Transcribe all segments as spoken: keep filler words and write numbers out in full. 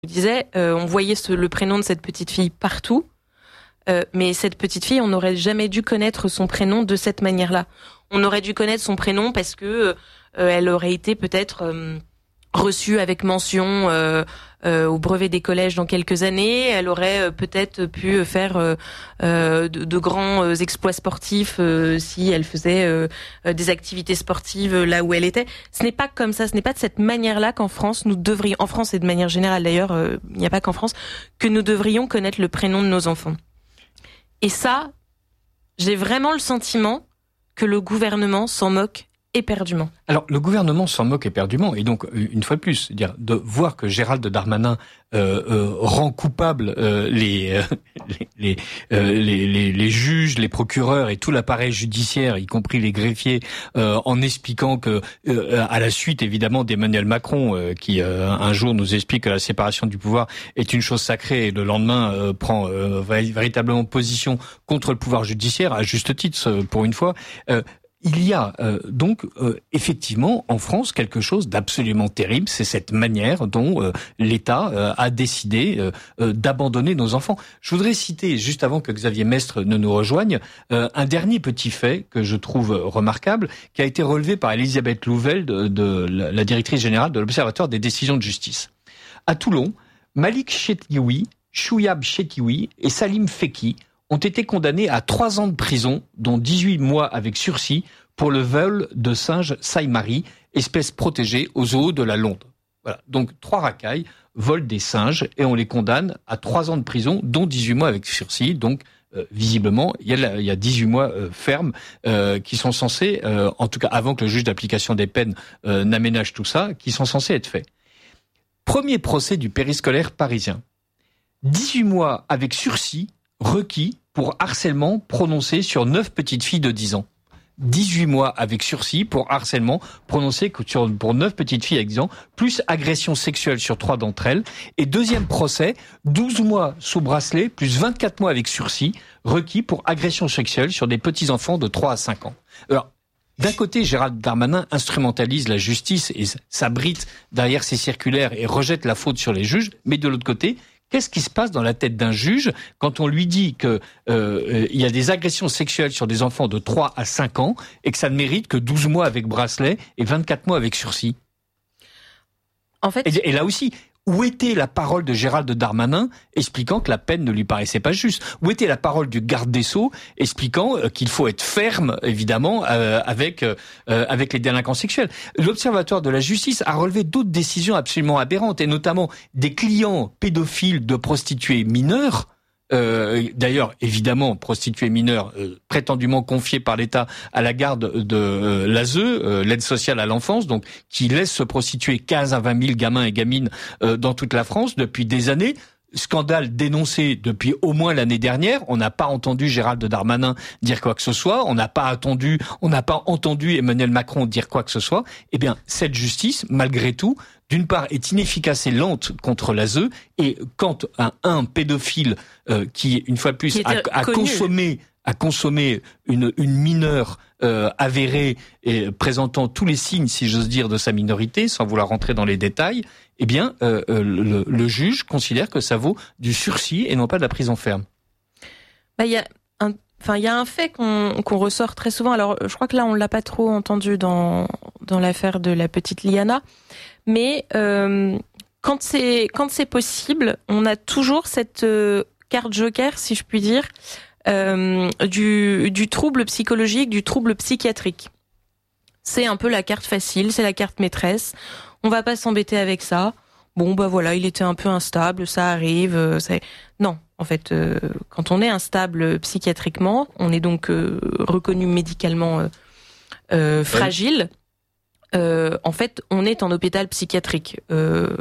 Je disais, euh, on voyait ce, le prénom de cette petite fille partout, euh, mais cette petite fille, on n'aurait jamais dû connaître son prénom de cette manière-là. On aurait dû connaître son prénom parce que euh, elle aurait été peut-être euh, reçue avec mention euh, euh, au brevet des collèges dans quelques années. Elle aurait euh, peut-être pu faire euh, euh, de, de grands euh, exploits sportifs euh, si elle faisait euh, des activités sportives là où elle était. Ce n'est pas comme ça, ce n'est pas de cette manière-là qu'en France nous devrions, en France et de manière générale d'ailleurs, euh, il n'y a pas qu'en France, que nous devrions connaître le prénom de nos enfants. Et ça, j'ai vraiment le sentiment que le gouvernement s'en moque éperdument. Alors, le gouvernement s'en moque éperdument, et donc, une fois de plus, c'est-à-dire de voir que Gérald Darmanin euh, euh, rend coupable euh, les, euh, les, euh, les, les, les juges, les procureurs et tout l'appareil judiciaire, y compris les greffiers, euh, en expliquant que, euh, à la suite, évidemment, d'Emmanuel Macron, euh, qui euh, un jour nous explique que la séparation du pouvoir est une chose sacrée, et le lendemain euh, prend euh, véritablement position contre le pouvoir judiciaire, à juste titre, pour une fois. Euh, Il y a euh, donc euh, effectivement en France quelque chose d'absolument terrible, c'est cette manière dont euh, l'État euh, a décidé euh, euh, d'abandonner nos enfants. Je voudrais citer, juste avant que Xavier Mestre ne nous rejoigne, euh, un dernier petit fait que je trouve remarquable, qui a été relevé par Elisabeth Louvel, de, de la, la directrice générale de l'Observatoire des décisions de justice. À Toulon, Malik Chetioui, Chouyab Chetioui et Salim Feki ont été condamnés à trois ans de prison, dont dix-huit mois avec sursis, pour le vol de singe Saïmari, espèce protégée au zoo de la Londe. Voilà. Donc, trois racailles volent des singes et on les condamne à trois ans de prison, dont dix-huit mois avec sursis. Donc, euh, visiblement, il y a, la, il y a dix-huit mois euh, fermes euh, qui sont censés, euh, en tout cas avant que le juge d'application des peines euh, n'aménage tout ça, qui sont censés être faits. Premier procès du périscolaire parisien. dix-huit mois avec sursis requis pour harcèlement prononcé sur neuf petites filles de dix ans. dix-huit mois avec sursis pour harcèlement prononcé sur, pour neuf petites filles avec dix ans, plus agression sexuelle sur trois d'entre elles. Et deuxième procès, douze mois sous bracelet, plus vingt-quatre mois avec sursis, requis pour agression sexuelle sur des petits-enfants de trois à cinq ans. Alors, d'un côté, Gérald Darmanin instrumentalise la justice et s'abrite derrière ses circulaires et rejette la faute sur les juges, mais de l'autre côté, qu'est-ce qui se passe dans la tête d'un juge quand on lui dit que euh, il y a des agressions sexuelles sur des enfants de trois à cinq ans et que ça ne mérite que douze mois avec bracelet et vingt-quatre mois avec sursis? En fait, et, et là aussi, où était la parole de Gérald Darmanin expliquant que la peine ne lui paraissait pas juste? Où était la parole du garde des Sceaux expliquant euh, qu'il faut être ferme, évidemment, euh, avec euh, avec les délinquants sexuels? L'Observatoire de la justice a relevé d'autres décisions absolument aberrantes, et notamment des clients pédophiles de prostituées mineures. Euh, d'ailleurs, évidemment, prostituées mineures euh, prétendument confiées par l'État à la garde de euh, l'A S E, euh, l'aide sociale à l'enfance, donc qui laisse se prostituer quinze à vingt mille gamins et gamines euh, dans toute la France depuis des années. Scandale dénoncé depuis au moins l'année dernière. On n'a pas entendu Gérald Darmanin dire quoi que ce soit. On n'a pas attendu, on n'a pas entendu Emmanuel Macron dire quoi que ce soit. Eh bien, cette justice, malgré tout, d'une part, est inefficace et lente contre l'A S E, et quand un, un pédophile euh, qui, une fois de plus, a, a consommé, a consommé une, une mineure euh, avérée et présentant tous les signes, si j'ose dire, de sa minorité, sans vouloir rentrer dans les détails, eh bien, euh, le, le juge considère que ça vaut du sursis et non pas de la prison ferme. Bah, il y a un, enfin, il y a un fait qu'on, qu'on ressort très souvent. Alors, je crois que là, on l'a pas trop entendu dans dans l'affaire de la petite Liana, mais euh, quand c'est quand c'est possible, on a toujours cette euh, carte joker, si je puis dire, euh, du du trouble psychologique, du trouble psychiatrique. C'est un peu la carte facile, c'est la carte maîtresse. On va pas s'embêter avec ça. Bon, bah voilà, il était un peu instable, ça arrive. Euh, c'est... Non, en fait, euh, quand on est instable psychiatriquement, on est donc euh, reconnu médicalement euh, euh, fragile. Euh, en fait, on est en hôpital psychiatrique. Euh,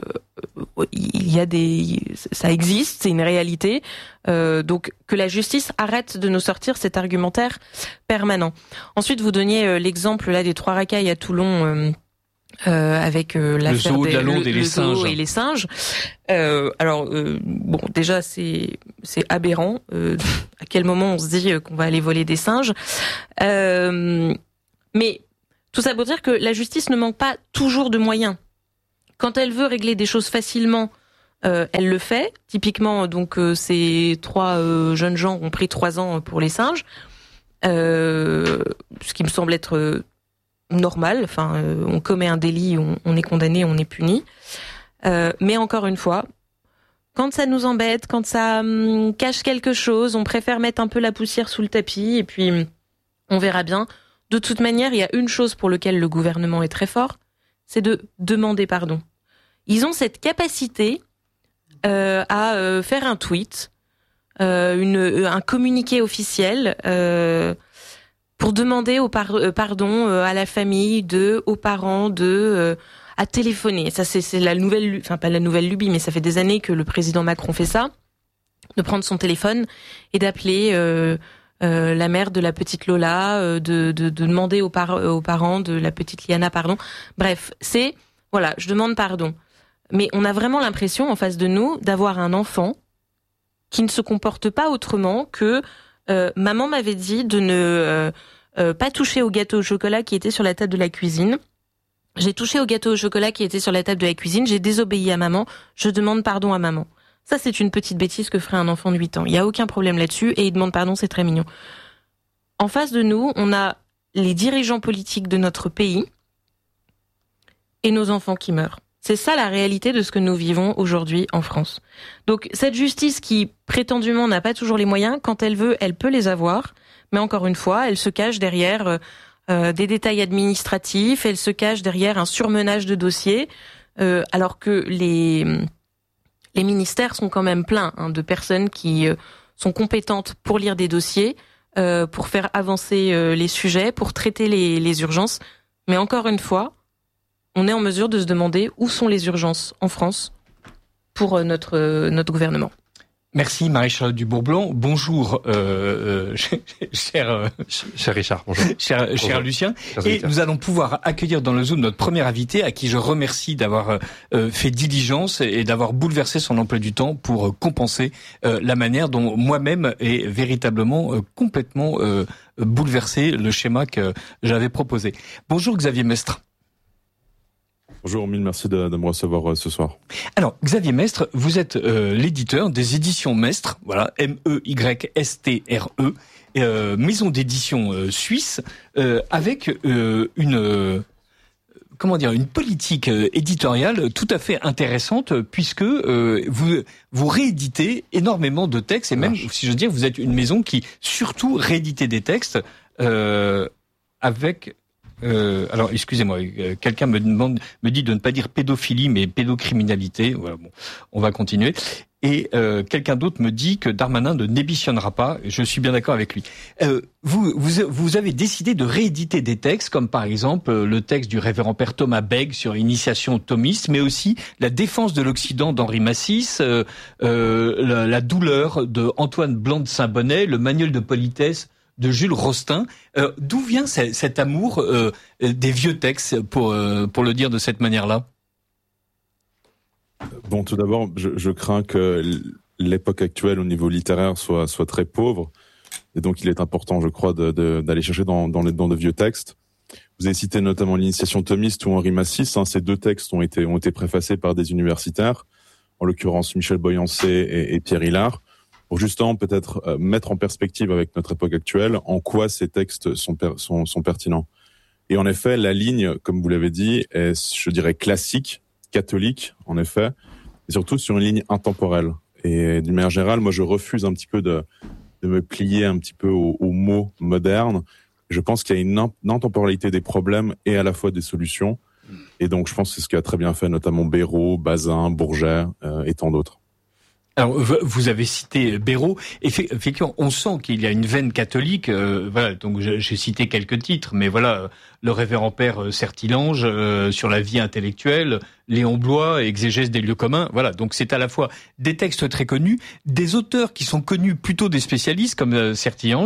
il y a des, ça existe, c'est une réalité. Euh, donc que la justice arrête de nous sortir cet argumentaire permanent. Ensuite, vous donniez euh, l'exemple là des trois racailles à Toulon. Euh, Euh, avec euh, l'affaire le zoo des de la Londe le, et, les le zoo et les singes. Euh, alors euh, bon, déjà c'est c'est aberrant. Euh, à quel moment on se dit qu'on va aller voler des singes euh, Mais tout ça pour dire que la justice ne manque pas toujours de moyens. Quand elle veut régler des choses facilement euh, elle le fait. Typiquement, donc euh, ces trois euh, jeunes gens ont pris trois ans pour les singes, euh, ce qui me semble être euh, normal. Enfin, euh, on commet un délit, on, on est condamné, on est puni. Euh, mais encore une fois, quand ça nous embête, quand ça hum, cache quelque chose, on préfère mettre un peu la poussière sous le tapis et puis hum, on verra bien. De toute manière, il y a une chose pour laquelle le gouvernement est très fort, c'est de demander pardon. Ils ont cette capacité euh, à euh, faire un tweet, euh, une, un communiqué officiel euh, pour demander au par, euh, pardon euh, à la famille, de, aux parents, de euh, à téléphoner. Ça, c'est, c'est la nouvelle, enfin pas la nouvelle lubie, mais ça fait des années que le président Macron fait ça, de prendre son téléphone et d'appeler euh, Euh, la mère de la petite Lola, euh, de, de, de demander aux, par- aux parents de la petite Liana pardon. Bref, c'est, voilà, je demande pardon. Mais on a vraiment l'impression en face de nous d'avoir un enfant qui ne se comporte pas autrement que euh, maman m'avait dit de ne euh, euh, pas toucher au gâteau au chocolat qui était sur la table de la cuisine. J'ai touché au gâteau au chocolat qui était sur la table de la cuisine, j'ai désobéi à maman, je demande pardon à maman. Ça, c'est une petite bêtise que ferait un enfant de huit ans. Il n'y a aucun problème là-dessus et il demande pardon, c'est très mignon. En face de nous, on a les dirigeants politiques de notre pays et nos enfants qui meurent. C'est ça la réalité de ce que nous vivons aujourd'hui en France. Donc cette justice qui prétendument n'a pas toujours les moyens, quand elle veut, elle peut les avoir. Mais encore une fois, elle se cache derrière euh, des détails administratifs, elle se cache derrière un surmenage de dossiers, euh, alors que les... Les ministères sont quand même pleins hein, de personnes qui euh, sont compétentes pour lire des dossiers, euh, pour faire avancer euh, les sujets, pour traiter les, les urgences. Mais encore une fois, on est en mesure de se demander où sont les urgences en France pour euh, notre, euh, notre gouvernement. Merci Marie-Charlotte Dubourg-Blanc. Bonjour, euh, euh, cher, euh, cher Richard. Bonjour. Cher, bonjour. cher Lucien. Cher Et nous allons pouvoir accueillir dans le Zoom notre premier invité, à qui je remercie d'avoir euh, fait diligence et d'avoir bouleversé son emploi du temps pour compenser euh, la manière dont moi-même ai véritablement euh, complètement euh, bouleversé le schéma que j'avais proposé. Bonjour Xavier Mestre. Bonjour, mille merci de, de me recevoir euh, ce soir. Alors, Xavier Mestre, vous êtes euh, l'éditeur des éditions Mestre, voilà, M E Y S T R E, euh, maison d'édition euh, suisse, euh, avec euh, une euh, comment dire, une politique euh, éditoriale tout à fait intéressante, puisque euh, vous vous rééditez énormément de textes, et même, si je veux dire, vous êtes une maison qui surtout rééditez des textes euh, avec Euh, alors, excusez-moi, euh, quelqu'un me demande, me dit de ne pas dire pédophilie, mais pédocriminalité. Voilà, bon, on va continuer. Et euh, quelqu'un d'autre me dit que Darmanin ne démissionnera pas. Je suis bien d'accord avec lui. Euh, vous, vous, vous avez décidé de rééditer des textes, comme par exemple le texte du révérend père Thomas Bègue sur initiation thomiste, mais aussi la défense de l'Occident d'Henri Massis, euh, euh, la, la douleur de Antoine Blanc de Saint-Bonnet, le manuel de politesse de Jules Rostin. Euh, d'où vient c- cet amour euh, des vieux textes, pour euh, pour le dire de cette manière-là? Bon, tout d'abord, je, je crains que l'époque actuelle au niveau littéraire soit soit très pauvre, et donc il est important, je crois, de, de, d'aller chercher dans dans, les, dans de vieux textes. Vous avez cité notamment l'initiation thomiste ou Henri Massis. Hein, ces deux textes ont été ont été préfacés par des universitaires, en l'occurrence Michel Boyancé et, et Pierre Hilard, pour justement peut-être euh, mettre en perspective avec notre époque actuelle en quoi ces textes sont, per- sont, sont pertinents. Et en effet, la ligne, comme vous l'avez dit, est, je dirais, classique, catholique, en effet, et surtout sur une ligne intemporelle. Et d'une manière générale, moi, je refuse un petit peu de, de me plier un petit peu aux, aux mots modernes. Je pense qu'il y a une, in- une intemporalité des problèmes et à la fois des solutions. Et donc, je pense que c'est ce qu'a très bien fait notamment Béraud, Bazin, Bourget euh, et tant d'autres. Alors, vous avez cité Béraud. Effectivement, on sent qu'il y a une veine catholique. Euh, voilà, donc j'ai cité quelques titres, mais voilà, le révérend père Sertilange euh, sur la vie intellectuelle, Léon Blois, exégèse des lieux communs. Voilà, donc c'est à la fois des textes très connus, des auteurs qui sont connus plutôt des spécialistes comme euh, Sertilange,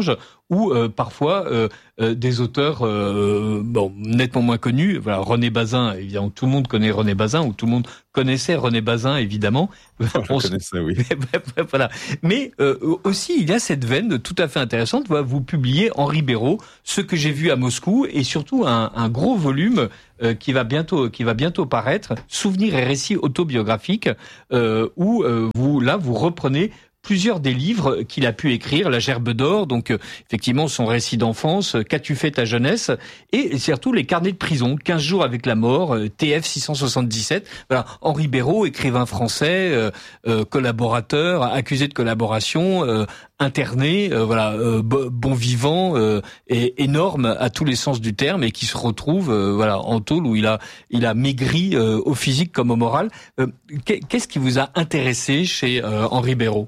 ou euh, parfois euh, euh, des auteurs euh, bon nettement moins connus. Voilà, René Bazin, évidemment, tout le monde connaît René Bazin, ou tout le monde connaissait René Bazin, évidemment. On se connaissait, oui. Voilà. Mais euh, aussi, il y a cette veine tout à fait intéressante. Vous publiez Henri Béraud, Ce que j'ai vu à Moscou, et surtout un, un gros volume euh, qui va bientôt, qui va bientôt paraître, Souvenirs et récits autobiographiques, euh, où euh, vous là vous reprenez plusieurs des livres qu'il a pu écrire, La Gerbe d'or, donc euh, effectivement son récit d'enfance, Qu'as-tu fait ta jeunesse, et surtout les carnets de prison, quinze jours avec la mort, euh, T F six cent soixante-dix-sept. Voilà, Henri Béraud, écrivain français, euh, euh, collaborateur, accusé de collaboration, euh, interné, euh, voilà, euh, bon vivant euh, et énorme à tous les sens du terme, et qui se retrouve euh, voilà en tôle, où il a il a maigri euh, au physique comme au moral. Euh, qu'est-ce qui vous a intéressé chez euh, Henri Béraud?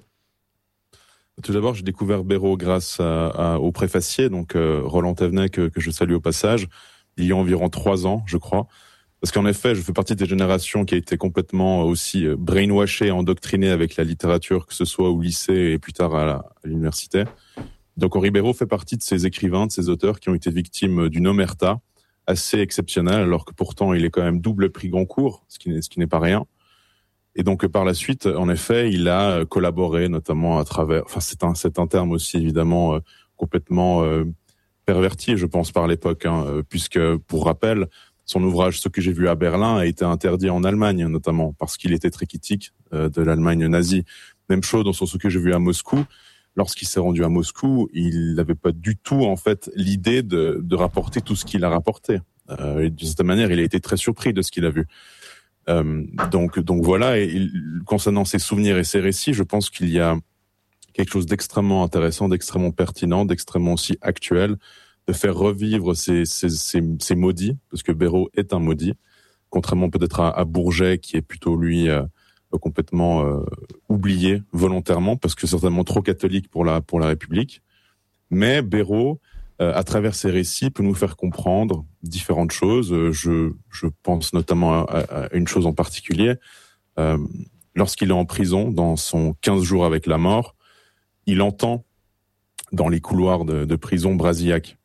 Tout d'abord, j'ai découvert Béraud grâce à, à, au préfacier, donc euh, Roland Thévenet, que, que je salue au passage, il y a environ trois ans, je crois. Parce qu'en effet, je fais partie des générations qui a été complètement aussi brainwashée, endoctrinée avec la littérature, que ce soit au lycée et plus tard à, la, à l'université. Donc Henri Béraud fait partie de ces écrivains, de ces auteurs qui ont été victimes d'une omerta assez exceptionnelle, alors que pourtant il est quand même double prix Goncourt, ce qui n'est, ce qui n'est pas rien. Et donc par la suite, en effet, il a collaboré notamment à travers. Enfin, c'est un c'est un terme aussi évidemment euh, complètement euh, perverti, je pense, par l'époque, hein, puisque pour rappel, son ouvrage Ce que j'ai vu à Berlin a été interdit en Allemagne, notamment parce qu'il était très critique euh, de l'Allemagne nazie. Même chose dans son Ce que j'ai vu à Moscou. Lorsqu'il s'est rendu à Moscou, il n'avait pas du tout en fait l'idée de, de rapporter tout ce qu'il a rapporté. Euh, et d'une certaine manière, il a été très surpris de ce qu'il a vu. Euh, donc, donc voilà. Et il, concernant ses souvenirs et ses récits, je pense qu'il y a quelque chose d'extrêmement intéressant, d'extrêmement pertinent, d'extrêmement aussi actuel, de faire revivre ces, ces, ces, ces maudits, parce que Béraud est un maudit, contrairement peut-être à, à Bourget, qui est plutôt lui euh, complètement euh, oublié volontairement, parce que certainement trop catholique pour la pour la République. Mais Béraud, Euh, à travers ses récits, peut nous faire comprendre différentes choses. Euh, je, je pense notamment à, à une chose en particulier. Euh, lorsqu'il est en prison, dans son quinze jours avec la mort, il entend dans les couloirs de, de prison Brasillac.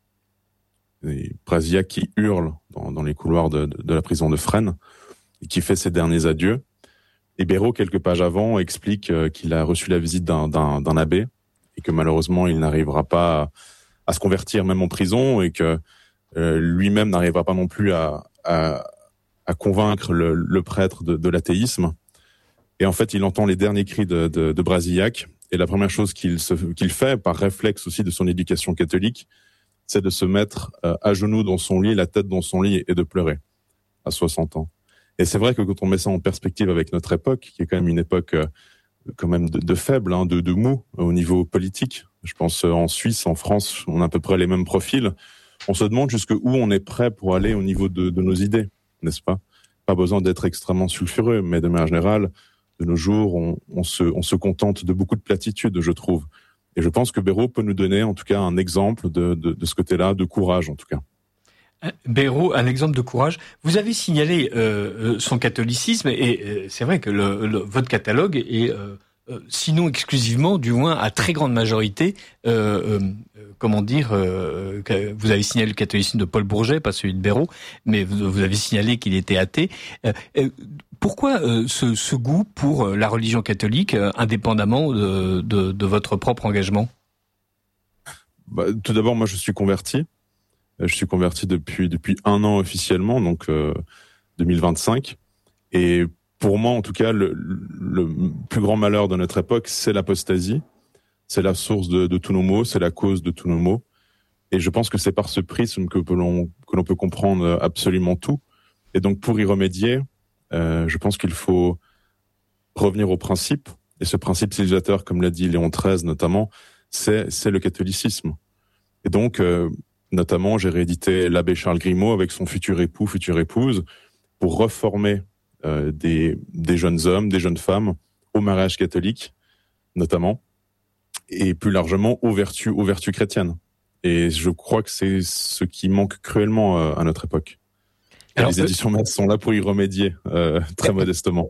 Et Brasillac qui hurle dans, dans les couloirs de, de, de la prison de Fresnes et qui fait ses derniers adieux. Et Béraud, quelques pages avant, explique euh, qu'il a reçu la visite d'un, d'un, d'un abbé et que malheureusement, il n'arrivera pas à à se convertir même en prison, et que euh, lui-même n'arrivera pas non plus à, à, à convaincre le, le prêtre de, de l'athéisme. Et en fait, il entend les derniers cris de, de, de Brasillac, et la première chose qu'il, se, qu'il fait, par réflexe aussi de son éducation catholique, c'est de se mettre euh, à genoux dans son lit, la tête dans son lit, et de pleurer à soixante ans. Et c'est vrai que quand on met ça en perspective avec notre époque, qui est quand même une époque euh, quand même de, de faible, hein, de, de mou au niveau politique. Je pense en Suisse, en France, on a à peu près les mêmes profils. On se demande jusqu'où on est prêt pour aller au niveau de, de nos idées, n'est-ce pas? Pas besoin d'être extrêmement sulfureux, mais de manière générale, de nos jours, on, on, se, on se contente de beaucoup de platitudes, je trouve. Et je pense que Béraud peut nous donner, en tout cas, un exemple de, de, de ce côté-là, de courage, en tout cas. Béraud, un exemple de courage. Vous avez signalé euh, son catholicisme, et euh, c'est vrai que le, le, votre catalogue est, euh, sinon exclusivement, du moins à très grande majorité, euh, euh, comment dire, euh, vous avez signalé le catholicisme de Paul Bourget, pas celui de Béraud, mais vous, vous avez signalé qu'il était athée. Euh, euh, pourquoi euh, ce, ce goût pour la religion catholique, euh, indépendamment de, de, de votre propre engagement? Bah, tout d'abord, moi je suis converti. Je suis converti depuis depuis un an officiellement, donc euh, deux mille vingt-cinq. Et pour moi, en tout cas, le, le plus grand malheur de notre époque, c'est l'apostasie. C'est la source de, de tous nos maux, c'est la cause de tous nos maux. Et je pense que c'est par ce prisme que, que l'on que l'on peut comprendre absolument tout. Et donc, pour y remédier, euh, je pense qu'il faut revenir au principe. Et ce principe civilisateur, comme l'a dit Léon treize notamment, c'est c'est le catholicisme. Et donc euh, notamment, j'ai réédité l'abbé Charles Grimaud avec son futur époux, future épouse, pour reformer euh, des, des jeunes hommes, des jeunes femmes au mariage catholique, notamment, et plus largement aux vertus, aux vertus chrétiennes. Et je crois que c'est ce qui manque cruellement euh, à notre époque. Alors, les éditions Mestre sont là pour y remédier, euh, très modestement.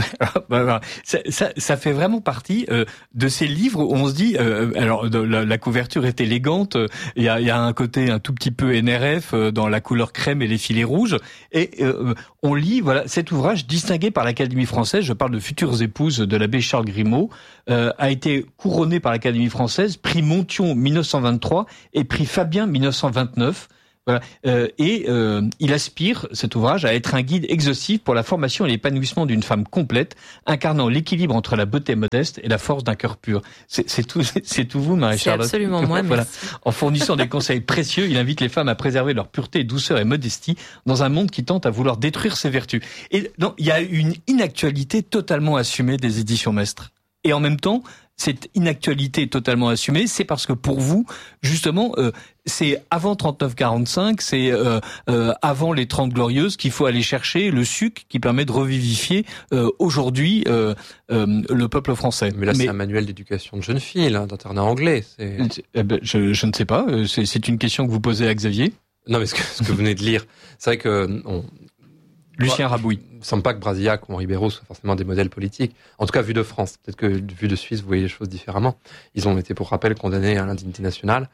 ça, ça, ça fait vraiment partie euh, de ces livres où on se dit, euh, alors de, la, la couverture est élégante, il y a, il y a un côté un tout petit peu N R F euh, dans la couleur crème et les filets rouges, et euh, on lit voilà cet ouvrage distingué par l'Académie française, je parle de Futures épouses de l'abbé Charles Grimaud, euh, a été couronné par l'Académie française, prix Monthyon mille neuf cent vingt-trois et prix Fabien mille neuf cent vingt-neuf. Voilà. Euh, et euh, il aspire, cet ouvrage, à être un guide exhaustif pour la formation et l'épanouissement d'une femme complète, incarnant l'équilibre entre la beauté modeste et la force d'un cœur pur. C'est, c'est tout, c'est tout vous, Marie-Charlotte. C'est absolument moi. Voilà. En fournissant des conseils précieux, il invite les femmes à préserver leur pureté, douceur et modestie dans un monde qui tente à vouloir détruire ses vertus. Et non, il y a une inactualité totalement assumée des éditions Mestre. Et en même temps, cette inactualité totalement assumée, c'est parce que pour vous, justement, euh, c'est avant trente-neuf quarante-cinq, c'est euh, euh, avant les Trente Glorieuses qu'il faut aller chercher le suc qui permet de revivifier euh, aujourd'hui euh, euh, le peuple français. Mais là, Mais... c'est un manuel d'éducation de jeune fille, là, d'internat anglais. C'est... Eh ben, je, je ne sais pas. C'est, c'est une question que vous posez à Xavier. Non, mais ce que, ce que vous venez de lire, c'est vrai que on... Lucien Rabouille. Il ne semble pas que Brasillac ou Henri Béraud soient forcément des modèles politiques. En tout cas, vu de France. Peut-être que vu de Suisse, vous voyez les choses différemment. Ils ont été, pour rappel, condamnés à l'indignité nationale.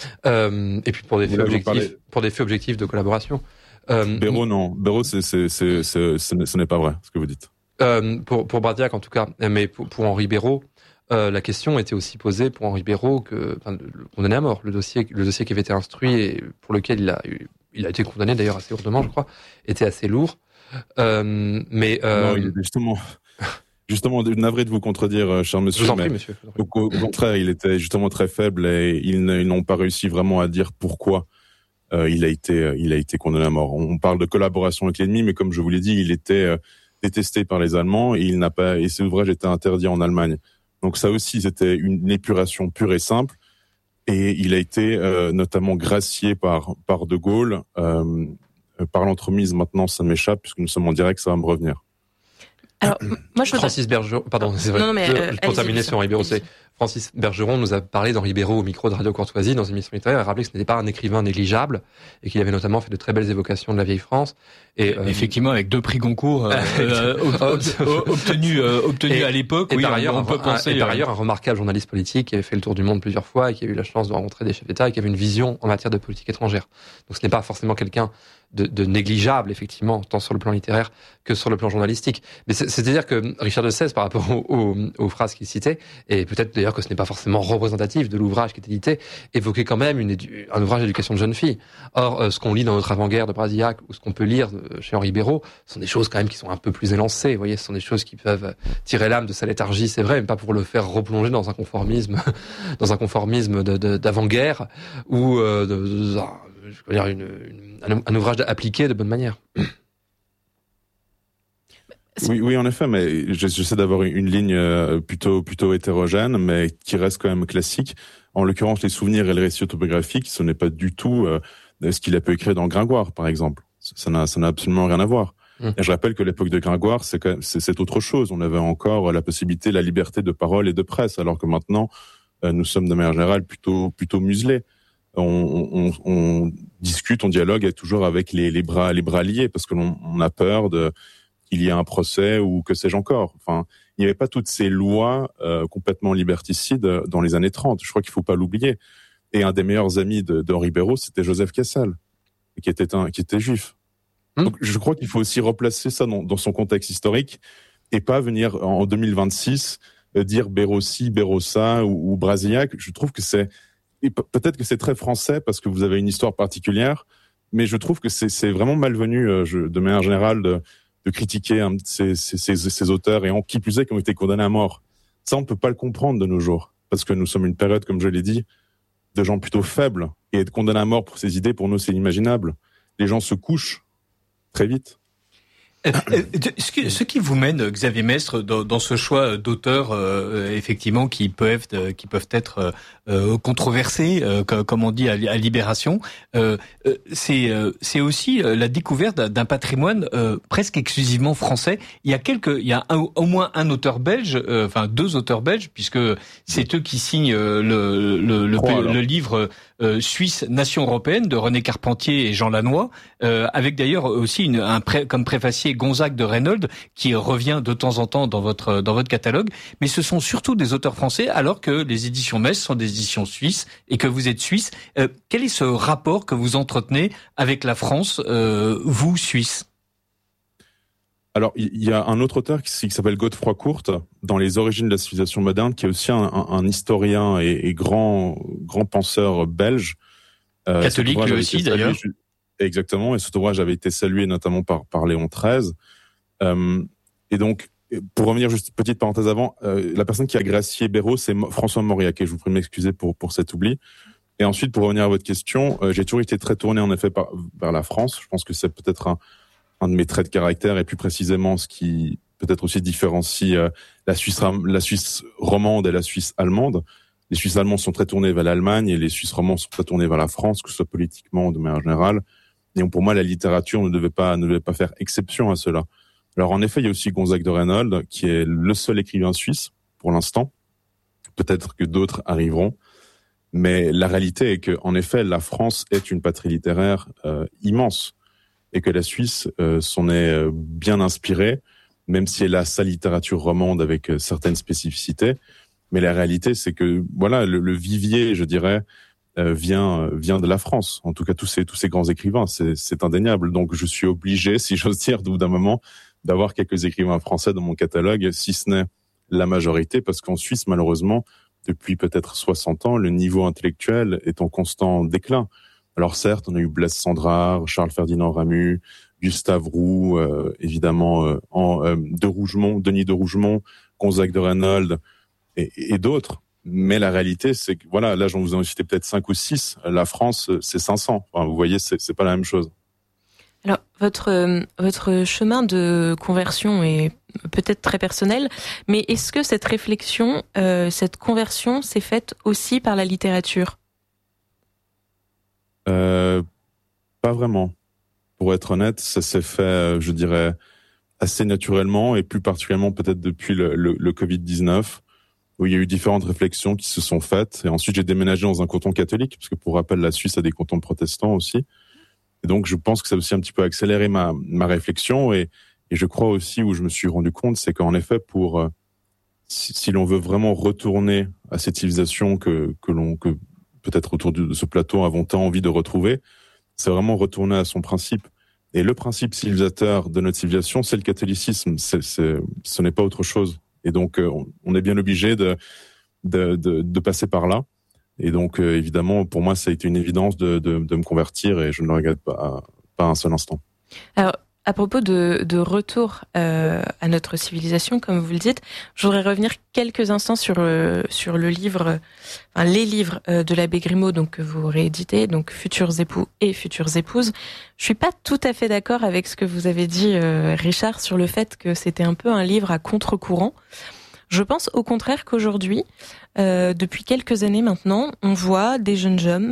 Euh, et puis pour des faits objectifs, pour des faits objectifs de collaboration. Euh, Béraud, non. Béraud, c'est, c'est, c'est, c'est, ce n'est pas vrai, ce que vous dites. Euh, pour, pour Brasillac, en tout cas. Mais pour, pour Henri Béraud, euh, la question était aussi posée pour Henri Béraud que, enfin, le, le condamné à mort. Le dossier, le dossier qui avait été instruit et pour lequel il a, il a été condamné d'ailleurs assez lourdement, je crois, était assez lourd. Euh, mais euh... non, il est justement, justement, navré de vous contredire, cher monsieur. Je vous en prie, monsieur. Au, au contraire, il était justement très faible et ils, ils n'ont pas réussi vraiment à dire pourquoi euh, il a été, il a été condamné à mort. On parle de collaboration avec l'ennemi, mais comme je vous l'ai dit, il était euh, détesté par les Allemands et il n'a pas, et ses ouvrages étaient interdits en Allemagne. Donc ça aussi, c'était une épuration pure et simple. Et il a été euh, notamment gracié par par De Gaulle. Euh, Par l'entremise, maintenant, ça m'échappe, puisque nous sommes en direct, ça va me revenir. Alors, moi, je Francis Bergeron, pardon, c'est vrai. Non, mais, euh, pour terminer sur Henri Béraud, c'est Francis Bergeron nous a parlé d'Henri Béraud au micro de Radio Courtoisie dans une émission littéraire. Il a rappelé que ce n'était pas un écrivain négligeable et qu'il avait notamment fait de très belles évocations de la vieille France. Et euh, effectivement, avec deux prix Goncourt euh, euh, obtenus euh, obtenus à l'époque. Et oui, par on, ailleurs, on peut un, penser. Et par ailleurs, un remarquable journaliste politique qui avait fait le tour du monde plusieurs fois et qui a eu la chance de rencontrer des chefs d'État et qui avait une vision en matière de politique étrangère. Donc, ce n'est pas forcément quelqu'un de, de négligeable, effectivement, tant sur le plan littéraire que sur le plan journalistique. Mais c'est, c'est-à-dire que Richard de Sèze, par rapport aux, aux, aux phrases qu'il citait, et peut-être d'ailleurs que ce n'est pas forcément représentatif de l'ouvrage qui est édité, évoquait quand même une édu- un ouvrage d'éducation de jeune fille. Or, euh, ce qu'on lit dans notre avant-guerre de Brasillac ou ce qu'on peut lire de, chez Henri Béraud, ce sont des choses quand même qui sont un peu plus élancées. Vous voyez, ce sont des choses qui peuvent tirer l'âme de sa léthargie, c'est vrai, mais pas pour le faire replonger dans un conformisme, dans un conformisme de, de, d'avant-guerre ou euh, de, de, de, je veux dire une, une, un, un ouvrage appliqué de bonne manière. Oui, oui, en effet, mais j'essaie d'avoir une ligne plutôt plutôt hétérogène, mais qui reste quand même classique. En l'occurrence, les souvenirs et le récit autobiographique, ce n'est pas du tout euh, ce qu'il a pu écrire dans Gringoire, par exemple. Ça n'a, ça n'a absolument rien à voir. Mmh. Et je rappelle que l'époque de Gringoire, c'est, quand même, c'est, c'est autre chose. On avait encore la possibilité, la liberté de parole et de presse, alors que maintenant, euh, nous sommes de manière générale plutôt plutôt muselés. On, on, on discute, on dialogue toujours avec les, les bras les bras liés, parce que l'on on a peur de qu'il y ait un procès ou que sais-je encore. Enfin, il n'y avait pas toutes ces lois euh, complètement liberticides dans les années trente. Je crois qu'il faut pas l'oublier. Et un des meilleurs amis de, d'Henri Béraud, c'était Joseph Kessel, qui était un, qui était juif. Mmh. Donc, je crois qu'il faut aussi replacer ça dans, dans son contexte historique et pas venir en deux mille vingt-six euh, dire Béraud-ci, Béraud-ça ou, ou Brasillac. Je trouve que c'est et pe- peut-être que c'est très français parce que vous avez une histoire particulière, mais je trouve que c'est, c'est vraiment malvenu euh, je, de manière générale de de critiquer hein, ces, ces, ces, ces auteurs et en qui plus est qui ont été condamnés à mort. Ça, on ne peut pas le comprendre de nos jours, parce que nous sommes une période, comme je l'ai dit, de gens plutôt faibles, et être condamné à mort pour ces idées, pour nous, c'est inimaginable. Les gens se couchent très vite. Ce qui, ce qui vous mène, Xavier Mestre, dans, dans ce choix d'auteurs, euh, effectivement, qui peuvent, euh, qui peuvent être euh, controversés, euh, comme on dit à, à Libération, euh, c'est, euh, c'est aussi la découverte d'un patrimoine euh, presque exclusivement français. Il y a quelques, il y a un, au moins un auteur belge, euh, enfin deux auteurs belges, puisque c'est eux qui signent le, le, le, Trois, le livre euh, Suisse, nation européenne de René Carpentier et Jean Lannoy, euh, avec d'ailleurs aussi une, un pré, comme préfacier Gonzague de Reynolds qui revient de temps en temps dans votre dans votre catalogue. Mais ce sont surtout des auteurs français, alors que les éditions Metz sont des éditions suisses et que vous êtes suisse. Euh, quel est ce rapport que vous entretenez avec la France, euh, vous Suisse? Alors, il y a un autre auteur qui, qui s'appelle Godefroy Courte, dans Les origines de la civilisation moderne, qui est aussi un, un, un historien et, et grand, grand penseur belge. Euh, Catholique lui aussi, d'ailleurs. Salué, exactement, et cet ouvrage avait été salué notamment par, par Léon treize. Euh, et donc, pour revenir juste petite parenthèse avant, euh, la personne qui a gracié Béraud, c'est François Mauriac, et je vous prie de m'excuser pour, pour cet oubli. Et ensuite, pour revenir à votre question, euh, j'ai toujours été très tourné en effet par, vers la France. Je pense que c'est peut-être un un de mes traits de caractère et plus précisément ce qui peut-être aussi différencie euh, la Suisse la Suisse romande et la Suisse allemande. Les Suisses allemands sont très tournés vers l'Allemagne et les Suisses romands sont très tournés vers la France, que ce soit politiquement ou de manière générale. Et donc, pour moi, la littérature ne devait pas ne devait pas faire exception à cela. Alors en effet, il y a aussi Gonzague de Reynolds qui est le seul écrivain suisse pour l'instant. Peut-être que d'autres arriveront. Mais la réalité est que, en effet, la France est une patrie littéraire euh, immense. Et que la Suisse euh, s'en est euh, bien inspirée, même si elle a sa littérature romande avec euh, certaines spécificités. Mais la réalité, c'est que voilà, le, le vivier, je dirais, euh, vient euh, vient de la France. En tout cas, tous ces tous ces grands écrivains, c'est, c'est indéniable. Donc, je suis obligé, si j'ose dire, au bout d'un moment, d'avoir quelques écrivains français dans mon catalogue, si ce n'est la majorité, parce qu'en Suisse, malheureusement, depuis peut-être soixante ans, le niveau intellectuel est en constant déclin. Alors certes, on a eu Blaise Cendrars, Charles-Ferdinand Ramu, Gustave Roux, euh, évidemment euh, en, euh, de Rougemont, Denis de Rougemont, Gonzague de Reynolds et, et d'autres. Mais la réalité, c'est que voilà, là j'en vous en ai cité peut-être cinq ou six. La France, c'est cinq cents. Enfin, vous voyez, c'est, c'est pas la même chose. Alors votre euh, votre chemin de conversion est peut-être très personnel, mais est-ce que cette réflexion, euh, cette conversion, s'est faite aussi par la littérature ? Euh, pas vraiment. Pour être honnête, ça s'est fait, je dirais, assez naturellement et plus particulièrement peut-être depuis le, le, le covid dix-neuf, où il y a eu différentes réflexions qui se sont faites. Et ensuite, j'ai déménagé dans un canton catholique, parce que pour rappel, la Suisse a des cantons protestants aussi. Et donc, je pense que ça a aussi un petit peu accéléré ma, ma réflexion. Et, et je crois aussi, où je me suis rendu compte, c'est qu'en effet, pour euh, si, si l'on veut vraiment retourner à cette civilisation que, que l'on... que peut-être autour de ce plateau avons tant envie de retrouver, c'est vraiment retourner à son principe. Et le principe civilisateur de notre civilisation, c'est le catholicisme. C'est, c'est, ce n'est pas autre chose. Et donc, euh, on est bien obligé de, de, de, de passer par là. Et donc, euh, évidemment, pour moi, ça a été une évidence de, de, de me convertir et je ne le regrette pas, pas un seul instant. Alors, à propos de, de retour euh, à notre civilisation, comme vous le dites, je voudrais revenir quelques instants sur euh, sur le livre, enfin les livres euh, de l'abbé Grimaud, donc que vous rééditez, donc Futurs époux et futures épouses. Je suis pas tout à fait d'accord avec ce que vous avez dit, euh, Richard, sur le fait que c'était un peu un livre à contre-courant. Je pense au contraire qu'aujourd'hui, euh, depuis quelques années maintenant, on voit des jeunes hommes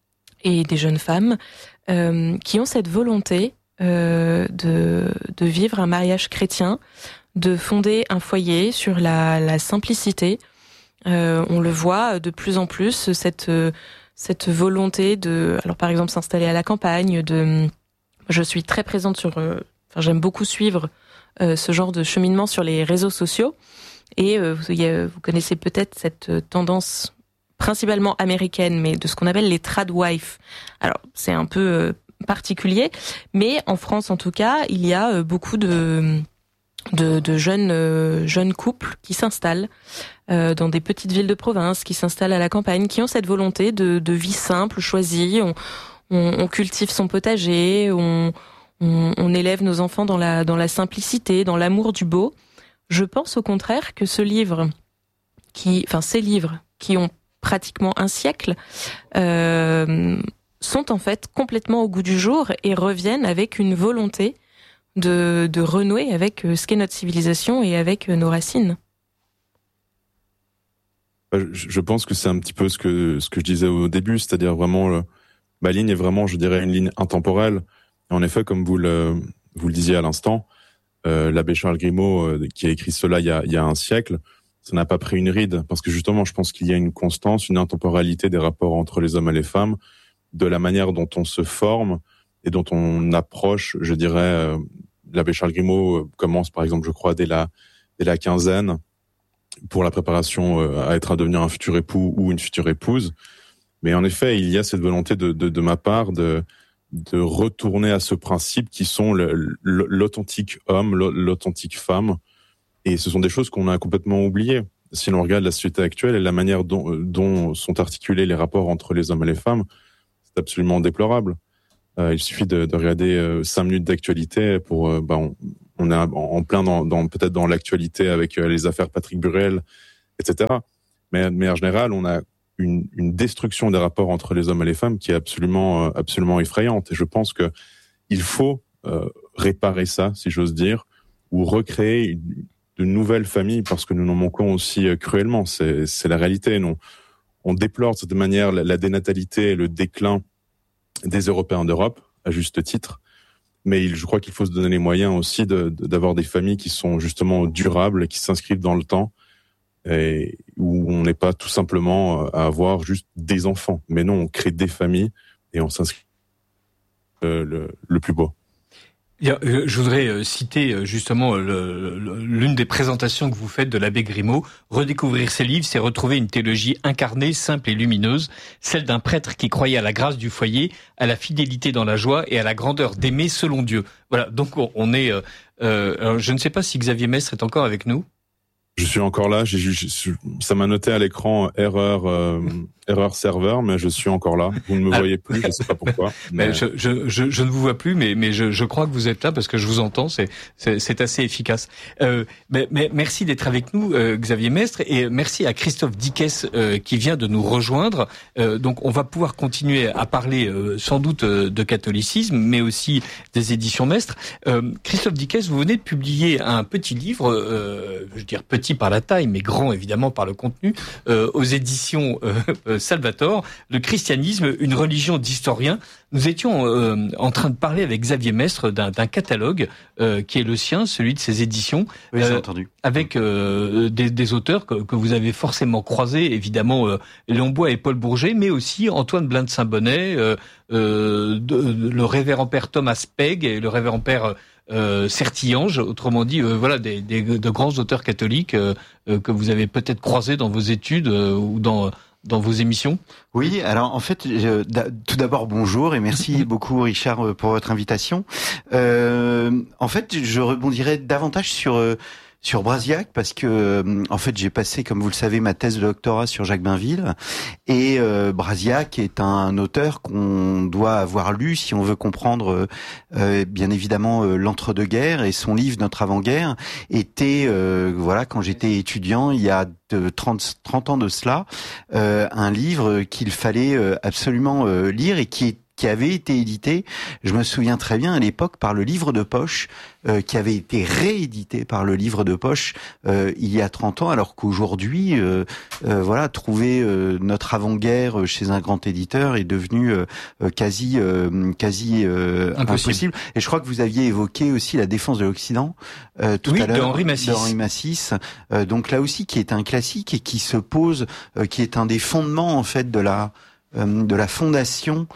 et des jeunes femmes euh, qui ont cette volonté Euh, de, de vivre un mariage chrétien, de fonder un foyer sur la, la simplicité. Euh, on le voit de plus en plus, cette, cette volonté de, alors par exemple s'installer à la campagne. De, je suis très présente sur, euh, enfin j'aime beaucoup suivre euh, ce genre de cheminement sur les réseaux sociaux. Et euh, vous, y a, vous connaissez peut-être cette tendance principalement américaine, mais de ce qu'on appelle les tradwives. Alors c'est un peu euh, particulier, mais en France en tout cas, il y a beaucoup de de, de jeunes euh, jeunes couples qui s'installent euh, dans des petites villes de province, qui s'installent à la campagne, qui ont cette volonté de, de vie simple, choisie. On, on, on cultive son potager, on, on, on élève nos enfants dans la dans la simplicité, dans l'amour du beau. Je pense au contraire que ce livre, qui, enfin ces livres qui ont pratiquement un siècle, euh, sont en fait complètement au goût du jour et reviennent avec une volonté de, de renouer avec ce qu'est notre civilisation et avec nos racines. Je pense que c'est un petit peu ce que, ce que je disais au début, c'est-à-dire vraiment, le, ma ligne est vraiment, je dirais, une ligne intemporelle. Et en effet, comme vous le, vous le disiez à l'instant, euh, l'abbé Charles Grimaud, euh, qui a écrit cela il y a, il y a un siècle, ça n'a pas pris une ride, parce que justement, je pense qu'il y a une constance, une intemporalité des rapports entre les hommes et les femmes, de la manière dont on se forme et dont on approche, je dirais, euh, l'abbé Charles Grimaud commence, par exemple, je crois, dès la, dès la quinzaine, pour la préparation euh, à être à devenir un futur époux ou une future épouse. Mais en effet, il y a cette volonté de, de, de ma part de, de retourner à ce principe qui sont le, le, l'authentique homme, l'authentique femme. Et ce sont des choses qu'on a complètement oubliées. Si l'on regarde la société actuelle et la manière dont, dont sont articulés les rapports entre les hommes et les femmes, c'est absolument déplorable. Euh, il suffit de, de regarder euh, cinq minutes d'actualité pour, euh, bah, on, on est en plein dans, dans peut-être dans l'actualité avec euh, les affaires Patrick Burel, et cetera. Mais, mais en général, on a une, une destruction des rapports entre les hommes et les femmes qui est absolument, euh, absolument effrayante. Et je pense que il faut euh, réparer ça, si j'ose dire, ou recréer une, de nouvelles familles, parce que nous n'en manquons aussi euh, cruellement. C'est, c'est la réalité. Non, on déplore de cette manière la, la dénatalité et le déclin des Européens d'Europe, à juste titre. Mais il, je crois qu'il faut se donner les moyens aussi de, de, d'avoir des familles qui sont justement durables, qui s'inscrivent dans le temps, et où on n'est pas tout simplement à avoir juste des enfants. Mais non, on crée des familles et on s'inscrit euh, le, le plus beau. Je voudrais citer justement le, le, l'une des présentations que vous faites de l'abbé Grimaud. Redécouvrir ses livres, c'est retrouver une théologie incarnée, simple et lumineuse, celle d'un prêtre qui croyait à la grâce du foyer, à la fidélité dans la joie et à la grandeur d'aimer selon Dieu. Voilà, donc on est... Euh, euh, je ne sais pas si Xavier Mestre est encore avec nous. Je suis encore là. J'ai, j'ai, ça m'a noté à l'écran erreur, euh, erreur serveur, mais je suis encore là. Vous ne me voyez plus, je ne sais pas pourquoi. Mais... mais je, je, je, je ne vous vois plus, mais, mais je, je crois que vous êtes là parce que je vous entends. C'est, c'est, c'est assez efficace. Euh, mais, mais merci d'être avec nous, euh, Xavier Mestre, et merci à Christophe Dickès euh, qui vient de nous rejoindre. Euh, donc, on va pouvoir continuer à parler euh, sans doute euh, de catholicisme, mais aussi des éditions Mestre. Euh, Christophe Dickès, vous venez de publier un petit livre, euh, je veux dire petit par la taille, mais grand évidemment par le contenu, euh, aux éditions euh, Salvator, le christianisme, une religion d'historien. Nous étions euh, en train de parler avec Xavier Mestre d'un, d'un catalogue euh, qui est le sien, celui de ses éditions, oui, j'ai euh, entendu. avec euh, des, des auteurs que, que vous avez forcément croisés, évidemment euh, Léon Bois et Paul Bourget, mais aussi Antoine Blin de Saint-Bonnet, euh, euh, de, de, le révérend père Thomas Pegg et le révérend père Euh, Sertillange, autrement dit, euh, voilà, des, des, de grands auteurs catholiques euh, euh, que vous avez peut-être croisés dans vos études euh, ou dans dans vos émissions. Oui, alors en fait, je, d- tout d'abord bonjour et merci beaucoup Richard pour votre invitation. Euh, en fait, je rebondirais davantage sur euh, sur Brasiac parce que en fait j'ai passé, comme vous le savez, ma thèse de doctorat sur Jacques Bainville et euh, Brasiac est un auteur qu'on doit avoir lu si on veut comprendre euh, bien évidemment euh, l'entre-deux-guerres, et son livre Notre avant-guerre était euh, voilà, quand j'étais étudiant il y a de trente, trente ans de cela, euh, un livre qu'il fallait euh, absolument euh, lire et qui est qui avait été édité, je me souviens très bien à l'époque, par le livre de poche, euh, qui avait été réédité par le livre de poche euh, il y a trente ans, alors qu'aujourd'hui, euh, euh, voilà, trouver euh, Notre avant-guerre chez un grand éditeur est devenu euh, quasi, euh, quasi euh, impossible. impossible. Et je crois que vous aviez évoqué aussi La défense de l'Occident euh, tout oui, à l'heure, de Henri Massis. De Henri Massis. Euh, donc là aussi, qui est un classique et qui se pose, euh, qui est un des fondements en fait de la de la fondation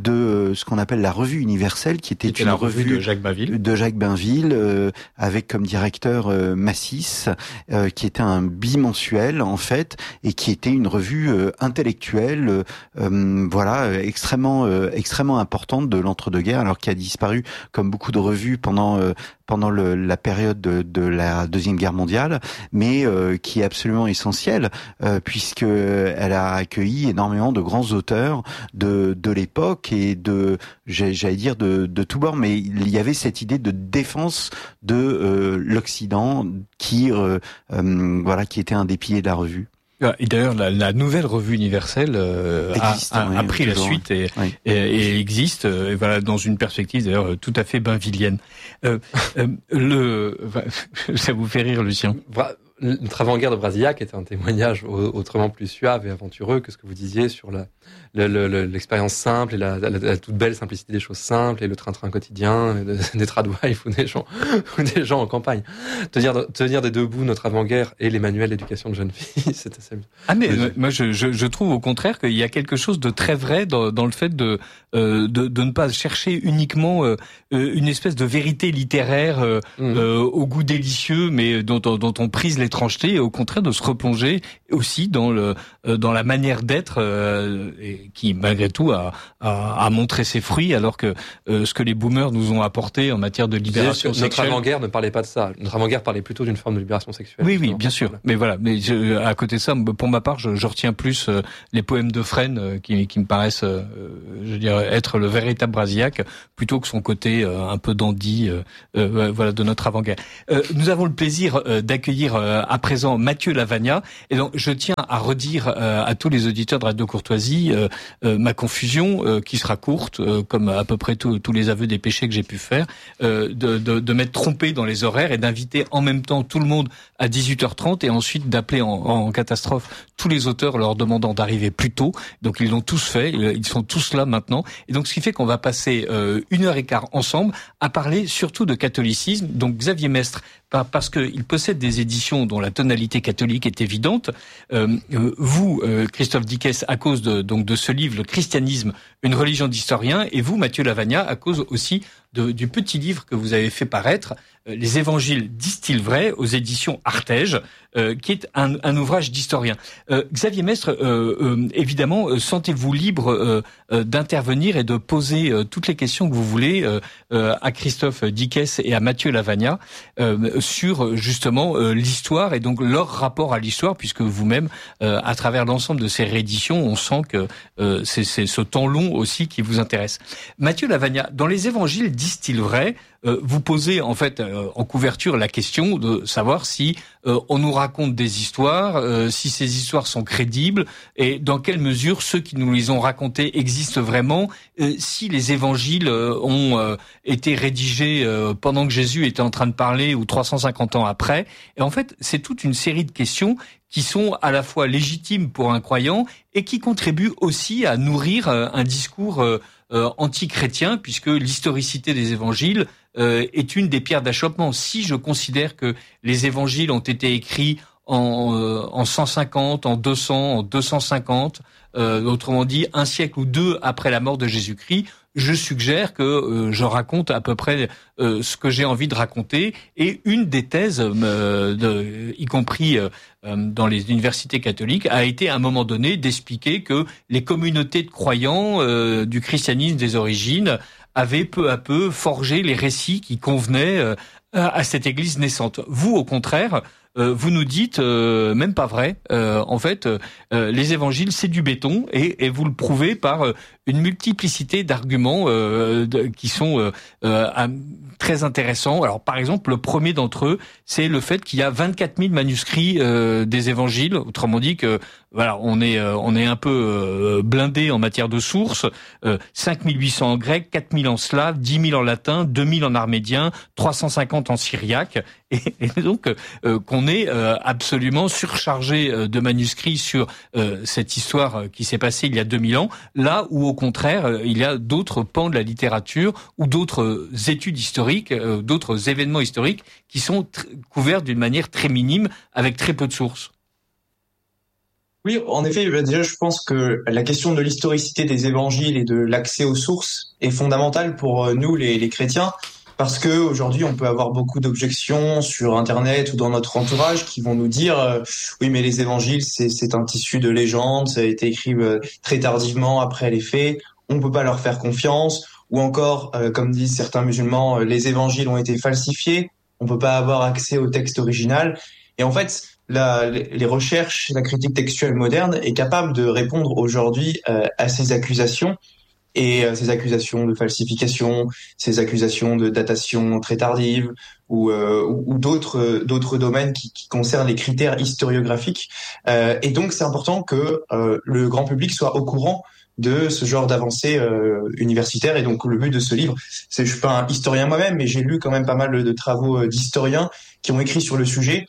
de ce qu'on appelle la Revue universelle, qui était C'était une la revue, revue de Jacques Bainville, de Jacques Bainville euh, avec comme directeur euh, Massis, euh, qui était un bimensuel en fait, et qui était une revue euh, intellectuelle, euh, voilà, extrêmement euh, extrêmement importante de l'entre-deux-guerres, alors qui a disparu comme beaucoup de revues pendant euh, pendant le, la période de, de la deuxième guerre mondiale, mais euh, qui est absolument essentielle euh, puisque elle a accueilli énormément de grands auteurs de de l'époque et de, j'allais dire de, de tous bords, mais il y avait cette idée de défense de euh, l'Occident qui, euh, euh, voilà, qui était un des piliers de la revue. Et d'ailleurs, la, la nouvelle revue universelle euh, existe, a, a, oui, a pris toujours, la suite et, oui. et, et existe, et voilà, dans une perspective d'ailleurs tout à fait bainvillienne. Euh, euh, le, ça vous fait rire, Lucien? notre avant-guerre de Brasillac était un témoignage autrement plus suave et aventureux que ce que vous disiez sur la, le, le, l'expérience simple et la, la, la toute belle simplicité des choses simples et le train-train quotidien de, des tradwives ou des gens ou des gens en campagne. Tenir, tenir des deux bouts notre avant-guerre et les manuels d'éducation de jeunes filles, c'est assez bien. Ah mais euh, moi je, je, je trouve au contraire qu'il y a quelque chose de très vrai dans, dans le fait de, euh, de de ne pas chercher uniquement euh, une espèce de vérité littéraire euh, mmh. euh, au goût délicieux, mais dont, dont, dont on prise l'étrangeté, et au contraire de se replonger aussi dans le euh, dans la manière d'être euh, et qui malgré tout a, a, a montré ses fruits, alors que euh, ce que les boomers nous ont apporté en matière de libération notre sexuelle. Notre avant-guerre ne parlait pas de ça. Notre avant-guerre parlait plutôt d'une forme de libération sexuelle. Oui, oui, bien sûr. Voilà. Mais voilà, mais je, à côté de ça, pour ma part, je, je retiens plus euh, les poèmes de Fresne euh, qui, qui me paraissent, euh, je dirais, être le véritable Brasillac, plutôt que son côté euh, un peu dandy, euh, euh, voilà, de notre avant-guerre. Euh, nous avons le plaisir euh, d'accueillir euh, à présent Mathieu Lavagna, et donc je tiens à redire euh, à tous les auditeurs de Radio Courtoisie euh, euh, ma confusion, euh, qui sera courte, euh, comme à peu près tous les aveux des péchés que j'ai pu faire, euh, de, de, de m'être trompé dans les horaires et d'inviter en même temps tout le monde à dix-huit heures trente et ensuite d'appeler en, en catastrophe tous les auteurs leur demandant d'arriver plus tôt. Donc ils l'ont tous fait, ils sont tous là maintenant. Et donc ce qui fait qu'on va passer euh, une heure et quart ensemble à parler surtout de catholicisme. Donc Xavier Mestre, parce qu'il possède des éditions dont la tonalité catholique est évidente. Euh, vous, euh, Christophe Dickès, à cause de, donc de ce livre, Le christianisme, une religion d'historien, et vous, Mathieu Lavagna, à cause aussi de, du petit livre que vous avez fait paraître, euh, Les Évangiles disent-ils vrai, aux éditions Artege, euh, qui est un, un ouvrage d'historien. Euh, Xavier Mestre, euh, euh, évidemment, euh, sentez-vous libre euh, euh, d'intervenir et de poser euh, toutes les questions que vous voulez euh, euh, à Christophe Dickès et à Mathieu Lavagna euh, sur justement euh, l'histoire et donc leur rapport à l'histoire, puisque vous-même, euh, à travers l'ensemble de ces rééditions, on sent que euh, c'est, c'est ce temps long aussi qui vous intéresse. Mathieu Lavagna, dans les Évangiles disent-ils vrai, euh, vous posez en fait euh, en couverture la question de savoir si euh, on nous raconte des histoires, euh, si ces histoires sont crédibles et dans quelle mesure ceux qui nous les ont racontées existent vraiment, euh, si les Évangiles euh, ont euh, été rédigés euh, pendant que Jésus était en train de parler ou trois cent cinquante ans après. Et en fait, c'est toute une série de questions qui sont à la fois légitimes pour un croyant et qui contribuent aussi à nourrir euh, un discours euh, euh, anti-chrétien, puisque l'historicité des évangiles euh, est une des pierres d'achoppement. Si je considère que les évangiles ont été écrits en, euh, en cent cinquante, en deux cents, en deux cent cinquante, euh, autrement dit un siècle ou deux après la mort de Jésus-Christ, je suggère que euh, je raconte à peu près euh, ce que j'ai envie de raconter. Et une des thèses, euh, de, y compris euh, dans les universités catholiques, a été à un moment donné d'expliquer que les communautés de croyants euh, du christianisme des origines avaient peu à peu forgé les récits qui convenaient euh, à cette Église naissante. Vous, au contraire, Euh, vous nous dites euh, même pas vrai. Euh, en fait, euh, les évangiles c'est du béton et, et vous le prouvez par euh, une multiplicité d'arguments euh, de, qui sont euh, euh, très intéressants. Alors, par exemple, le premier d'entre eux, c'est le fait qu'il y a vingt-quatre mille manuscrits euh, des évangiles. Autrement dit que voilà, on est euh, on est un peu euh, blindé en matière de sources. Euh, cinq mille huit cents en grec, quatre mille en slave, dix mille en latin, deux mille en armédien, trois cent cinquante en syriaque, et, et donc euh, qu'on est euh, absolument surchargé euh, de manuscrits sur euh, cette histoire euh, qui s'est passée il y a deux mille ans, là où au contraire euh, il y a d'autres pans de la littérature ou d'autres euh, études historiques, euh, d'autres événements historiques qui sont tr- couverts d'une manière très minime avec très peu de sources. Oui, en effet, déjà, je pense que la question de l'historicité des évangiles et de l'accès aux sources est fondamentale pour nous, les, les chrétiens, parce que aujourd'hui, on peut avoir beaucoup d'objections sur Internet ou dans notre entourage qui vont nous dire euh, oui, mais les évangiles, c'est, c'est un tissu de légende, ça a été écrit euh, très tardivement après les faits, on peut pas leur faire confiance, ou encore, euh, comme disent certains musulmans, euh, les évangiles ont été falsifiés, on peut pas avoir accès au texte original. Et en fait, La, les recherches, la critique textuelle moderne est capable de répondre aujourd'hui euh, à ces accusations et euh, ces accusations de falsification, ces accusations de datation très tardive ou, euh, ou, ou d'autres d'autres domaines qui, qui concernent les critères historiographiques. Euh, et donc, c'est important que euh, le grand public soit au courant de ce genre d'avancées euh, universitaires. Et donc, le but de ce livre, c'est, je suis pas un historien moi-même, mais j'ai lu quand même pas mal de travaux d'historiens qui ont écrit sur le sujet.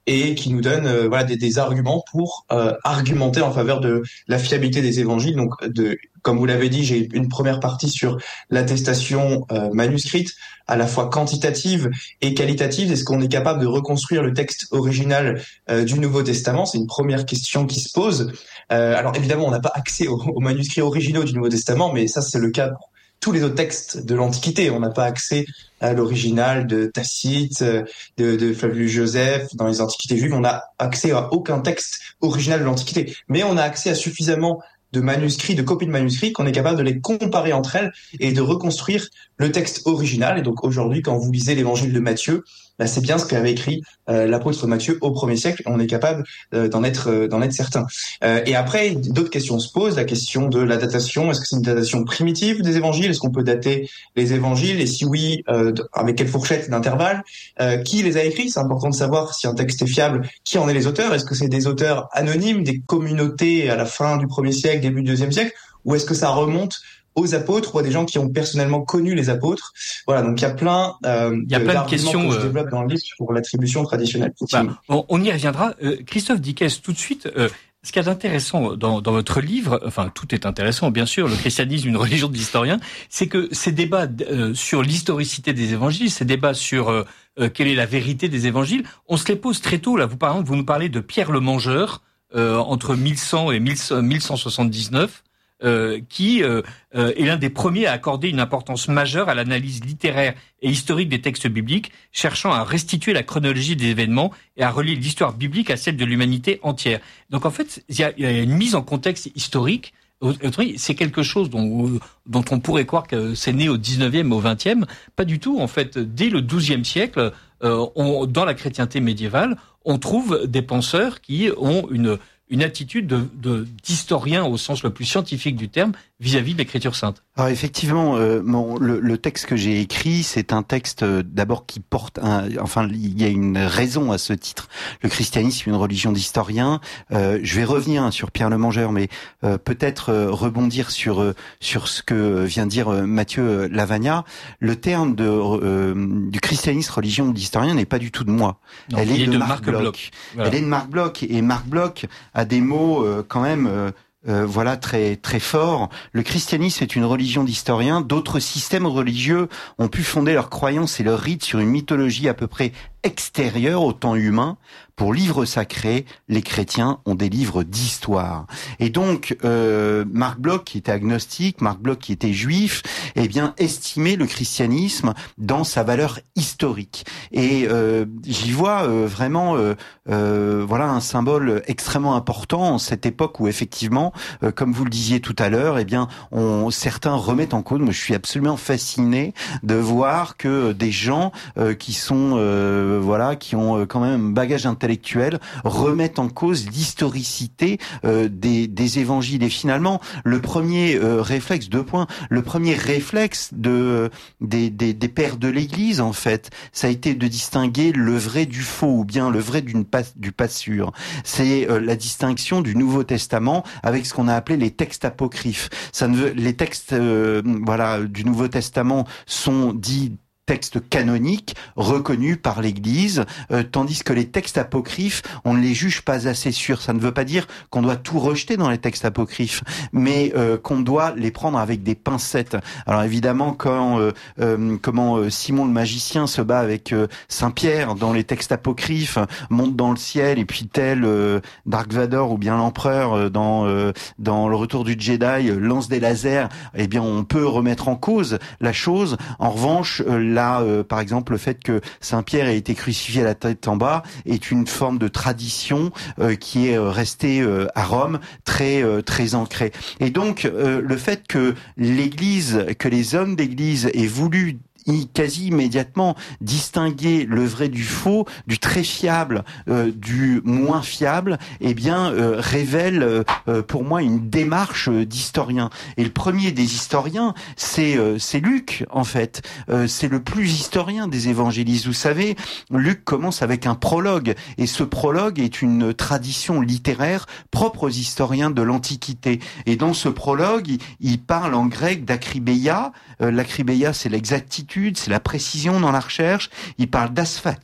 et qui nous donne euh, voilà des, des arguments pour euh, argumenter en faveur de la fiabilité des évangiles. Donc, de, comme vous l'avez dit, j'ai une première partie sur l'attestation euh, manuscrite, à la fois quantitative et qualitative. Est-ce qu'on est capable de reconstruire le texte original euh, du Nouveau Testament? C'est une première question qui se pose. Euh, alors évidemment, on n'a pas accès aux, aux manuscrits originaux du Nouveau Testament, mais ça c'est le cas pour tous les autres textes de l'Antiquité. On n'a pas accès à l'original de Tacite, de, de Flavius Joseph. Dans les Antiquités juives, on n'a accès à aucun texte original de l'Antiquité. Mais on a accès à suffisamment de manuscrits, de copies de manuscrits, qu'on est capable de les comparer entre elles et de reconstruire le texte original. Et donc aujourd'hui, quand vous lisez l'évangile de Matthieu, bah, c'est bien ce qu'avait écrit euh, l'apôtre Matthieu au premier siècle. On est capable euh, d'en être euh, d'en être certain. Euh, et après, d'autres questions se posent. La question de la datation. Est-ce que c'est une datation primitive des évangiles? Est-ce qu'on peut dater les évangiles? Et si oui, euh, avec quelle fourchette d'intervalle? euh, Qui les a écrits? C'est important de savoir si un texte est fiable. Qui en est les auteurs? Est-ce que c'est des auteurs anonymes, des communautés à la fin du premier siècle, début du deuxième siècle? Ou est-ce que ça remonte aux apôtres ou à des gens qui ont personnellement connu les apôtres? Voilà, donc il y a plein, euh, il y a de, plein de questions que je euh... développe dans le livre pour l'attribution traditionnelle. Bah, on, on y reviendra. Euh, Christophe Dickès, tout de suite. Euh, ce qu'il y a d'intéressant dans, dans votre livre, enfin tout est intéressant bien sûr, le christianisme, une religion d'historien, c'est que ces débats euh, sur l'historicité des évangiles, ces débats sur euh, euh, quelle est la vérité des évangiles, on se les pose très tôt. Là, vous par exemple, vous nous parlez de Pierre le Mangeur euh, entre mille cent et mille cent soixante-dix-neuf. Euh, qui euh, euh, est l'un des premiers à accorder une importance majeure à l'analyse littéraire et historique des textes bibliques, cherchant à restituer la chronologie des événements et à relier l'histoire biblique à celle de l'humanité entière. Donc en fait, il y a, il y a une mise en contexte historique. C'est quelque chose dont, dont on pourrait croire que c'est né au dix-neuvième, au vingtième. Pas du tout. En fait, dès le douzième siècle, euh, on, dans la chrétienté médiévale, on trouve des penseurs qui ont une une attitude de, de, d'historien au sens le plus scientifique du terme vis-à-vis de l'Écriture sainte. Alors effectivement, euh, mon, le, le texte que j'ai écrit, c'est un texte euh, d'abord qui porte, un, enfin il y a une raison à ce titre. Le christianisme, une religion d'historiens. Euh, je vais revenir hein, sur Pierre le Mangeur, mais euh, peut-être euh, rebondir sur euh, sur ce que vient dire euh, Mathieu Lavagna. Le terme de euh, du christianisme, religion d'historien, n'est pas du tout de moi. Non, Elle est, est de, de Marc, Marc Bloch. Bloch. Voilà. Elle est de Marc Bloch et Marc Bloch a des mots euh, quand même. Euh, Euh, voilà très très fort. Le christianisme est une religion d'historiens. D'autres systèmes religieux ont pu fonder leurs croyances et leurs rites sur une mythologie à peu près extérieure au temps humain. Pour livres sacrés, les chrétiens ont des livres d'histoire. Et donc, euh, Marc Bloch, qui était agnostique, Marc Bloch, qui était juif, eh bien, estimait le christianisme dans sa valeur historique. Et euh, j'y vois euh, vraiment, euh, euh, voilà, un symbole extrêmement important en cette époque où, effectivement, euh, comme vous le disiez tout à l'heure, eh bien, on, certains remettent en cause. Moi, je suis absolument fasciné de voir que des gens euh, qui sont, euh, voilà, qui ont quand même un bagage intellectuel remettent en cause l'historicité euh, des, des évangiles. Et finalement, le premier euh, réflexe, deux points, le premier réflexe de, des, des, des pères de l'Église, en fait, ça a été de distinguer le vrai du faux, ou bien le vrai d'une pas, du pas sûr. C'est euh, la distinction du Nouveau Testament avec ce qu'on a appelé les textes apocryphes. Ça ne veut, les textes euh, voilà, du Nouveau Testament sont dits textes canoniques reconnus par l'Église, euh, tandis que les textes apocryphes, on ne les juge pas assez sûrs. Ça ne veut pas dire qu'on doit tout rejeter dans les textes apocryphes, mais euh, qu'on doit les prendre avec des pincettes. Alors évidemment, quand euh, euh, comment euh, Simon le magicien se bat avec euh, Saint Pierre dans les textes apocryphes, monte dans le ciel, et puis tel euh, Dark Vador ou bien l'empereur euh, dans euh, dans le Retour du Jedi euh, lance des lasers, eh bien on peut remettre en cause la chose. En revanche, euh, Là, euh, par exemple, le fait que Saint-Pierre ait été crucifié à la tête en bas est une forme de tradition euh, qui est euh, restée euh, à Rome très euh, très ancrée. Et donc, euh, le fait que l'Église, que les hommes d'Église aient voulu quasi immédiatement distinguer le vrai du faux, du très fiable, euh, du moins fiable, eh bien euh, révèle euh, pour moi une démarche d'historien. Et le premier des historiens, c'est euh, c'est Luc en fait. Euh, c'est le plus historien des évangélistes. Vous savez, Luc commence avec un prologue, et ce prologue est une tradition littéraire propre aux historiens de l'Antiquité. Et dans ce prologue, il, il parle en grec d'akribéia. Euh, L'akribéia, c'est l'exactitude, c'est la précision dans la recherche. Il parle d'aspha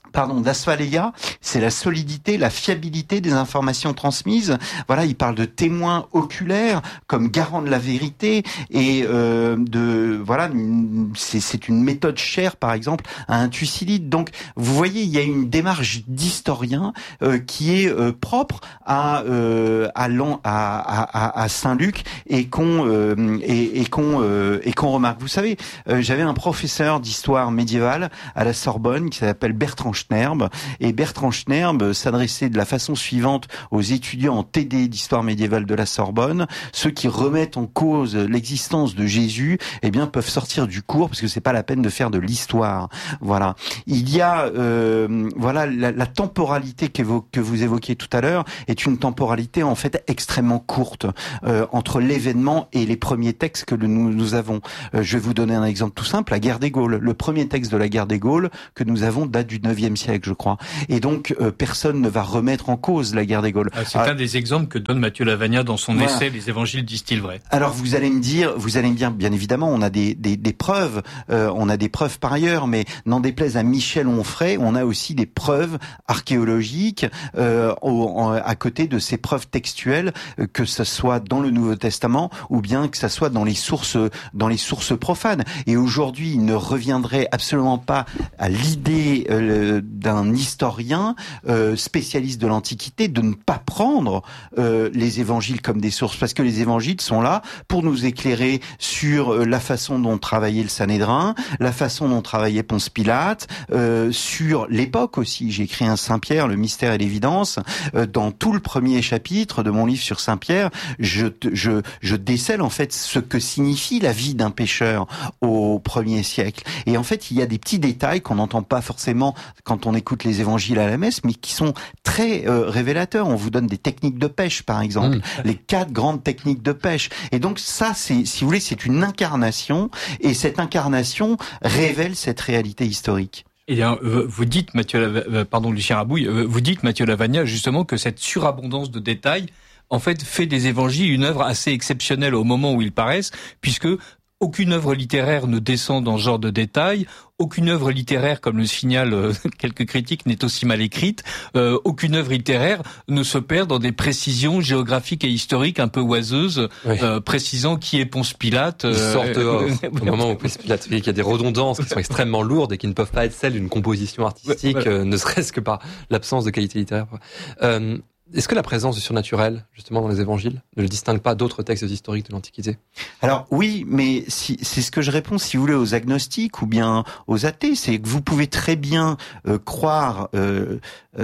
Pardon, d'asphaléia, c'est la solidité, la fiabilité des informations transmises. Voilà, il parle de témoins oculaires comme garant de la vérité et euh, de voilà, c'est, c'est une méthode chère par exemple à un Thucydide. Donc, vous voyez, il y a une démarche d'historien euh, qui est euh, propre à euh, à, à, à, à Saint-Luc et qu'on euh, et, et qu'on euh, et qu'on remarque. Vous savez, euh, j'avais un professeur d'histoire médiévale à la Sorbonne qui s'appelle Bertrand Schnerb, et Bertrand Schnerb s'adressait de la façon suivante aux étudiants en T D d'histoire médiévale de la Sorbonne: ceux qui remettent en cause l'existence de Jésus, eh bien peuvent sortir du cours parce que c'est pas la peine de faire de l'histoire. Voilà. Il y a euh, voilà la, la temporalité que vous évoquiez tout à l'heure est une temporalité en fait extrêmement courte euh, entre l'événement et les premiers textes que nous, nous avons. Euh, je vais vous donner un exemple tout simple: la guerre des Gaules. Le premier texte de la guerre des Gaules que nous avons date du neuvième siècle, je crois. Et donc, euh, personne ne va remettre en cause la guerre des Gaules. Ah, c'est ah, un des exemples que donne Mathieu Lavagna dans son voilà. essai « Les évangiles disent-ils vrai ?» Alors, vous allez me dire, vous allez me dire, bien évidemment, on a des, des, des preuves, euh, on a des preuves par ailleurs, mais n'en déplaise à Michel Onfray, on a aussi des preuves archéologiques euh, au, en, à côté de ces preuves textuelles, euh, que ce soit dans le Nouveau Testament ou bien que ça soit dans les sources, dans les sources profanes. Et aujourd'hui, il ne reviendrait absolument pas à l'idée euh, d'un historien euh, spécialiste de l'Antiquité de ne pas prendre euh, les évangiles comme des sources, parce que les évangiles sont là pour nous éclairer sur euh, la façon dont travaillait le Sanhédrin, la façon dont travaillait Ponce Pilate, euh, sur l'époque aussi. J'ai écrit un Saint-Pierre, le mystère et l'évidence. Euh, dans tout le premier chapitre de mon livre sur Saint-Pierre, je, je, je décèle en fait ce que signifie la vie d'un pécheur au premier siècle. Et en fait, il y a des petits détails qu'on n'entend pas forcément quand on écoute les évangiles à la messe, mais qui sont très euh, révélateurs. On vous donne des techniques de pêche, par exemple, mmh. les quatre grandes techniques de pêche. Et donc ça, c'est, si vous voulez, c'est une incarnation, et cette incarnation révèle cette réalité historique. Et bien, vous dites, Mathieu, pardon, Lucien Rabouille, vous dites, Mathieu Lavagna, justement, que cette surabondance de détails, en fait, fait des évangiles une œuvre assez exceptionnelle au moment où ils paraissent, puisque aucune œuvre littéraire ne descend dans ce genre de détails. Aucune œuvre littéraire, comme le signalent euh, quelques critiques, n'est aussi mal écrite. Euh, aucune œuvre littéraire ne se perd dans des précisions géographiques et historiques un peu oiseuses, oui. euh, précisant qui est Ponce Pilate. Ils euh, sortent dehors au moment où Ponce Pilate. Il y a des redondances qui sont extrêmement lourdes et qui ne peuvent pas être celles d'une composition artistique, ouais, voilà. euh, ne serait-ce que par l'absence de qualité littéraire. Euh, Est-ce que la présence du surnaturel, justement, dans les évangiles, ne le distingue pas d'autres textes historiques de l'Antiquité ? Alors oui, mais si, c'est ce que je réponds, si vous voulez, aux agnostiques ou bien aux athées, c'est que vous pouvez très bien euh, croire euh,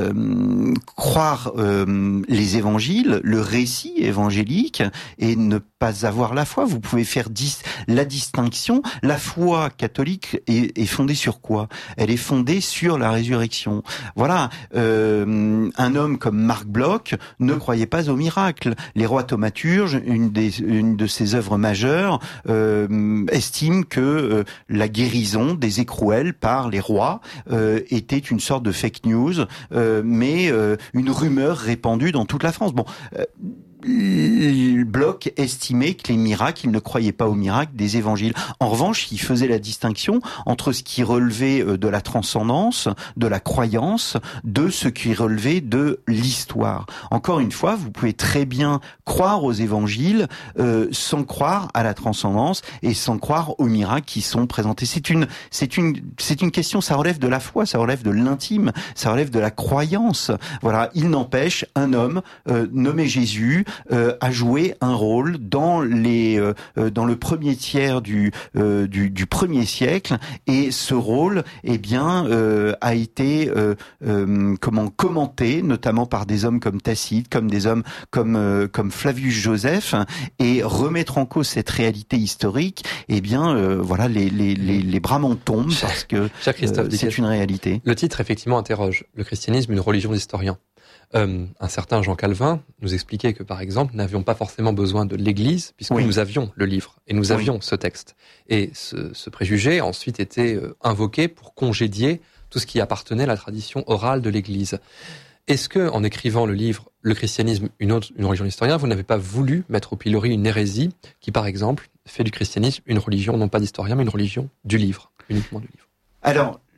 euh, croire euh, les évangiles, le récit évangélique, et ne pas avoir la foi. Vous pouvez faire dis- la distinction. La foi catholique est, est fondée sur quoi ? Elle est fondée sur la résurrection. Voilà, euh, un homme comme Marc Bloch ne croyait pas au miracle. Les rois thaumaturges, une, des, une de ses œuvres majeures, euh, estime que euh, la guérison des écrouelles par les rois euh, était une sorte de fake news, euh, mais euh, une rumeur répandue dans toute la France. Bon. Euh, Bloch estimait que les miracles, il ne croyait pas aux miracles des évangiles. En revanche, il faisait la distinction entre ce qui relevait de la transcendance, de la croyance, de ce qui relevait de l'histoire. Encore une fois, vous pouvez très bien croire aux évangiles euh, sans croire à la transcendance et sans croire aux miracles qui sont présentés. C'est une, c'est une, c'est une question, ça relève de la foi, ça relève de l'intime, ça relève de la croyance. Voilà, il n'empêche, un homme euh, nommé Jésus Euh, a joué un rôle dans les euh, dans le premier tiers du euh, du, du premier siècle, et ce rôle, eh bien, euh, a été euh, euh, comment commenté, notamment par des hommes comme Tacite, comme des hommes comme euh, comme Flavius Joseph, et remettre en cause cette réalité historique, eh bien, euh, voilà, les les les, les bras m'en tombent parce que euh, c'est une réalité. Le titre effectivement interroge: le christianisme, une religion d'historiens. Euh, un certain Jean Calvin nous expliquait que, par exemple, nous n'avions pas forcément besoin de l'Église, puisque oui. nous avions le livre, et nous oui. avions ce texte. Et ce, ce préjugé a ensuite été euh, invoqué pour congédier tout ce qui appartenait à la tradition orale de l'Église. Est-ce que, en écrivant le livre « Le christianisme, une, autre, une religion d'historien », vous n'avez pas voulu mettre au pilori une hérésie qui, par exemple, fait du christianisme une religion, non pas d'historien, mais une religion du livre, uniquement du livre ? Alors,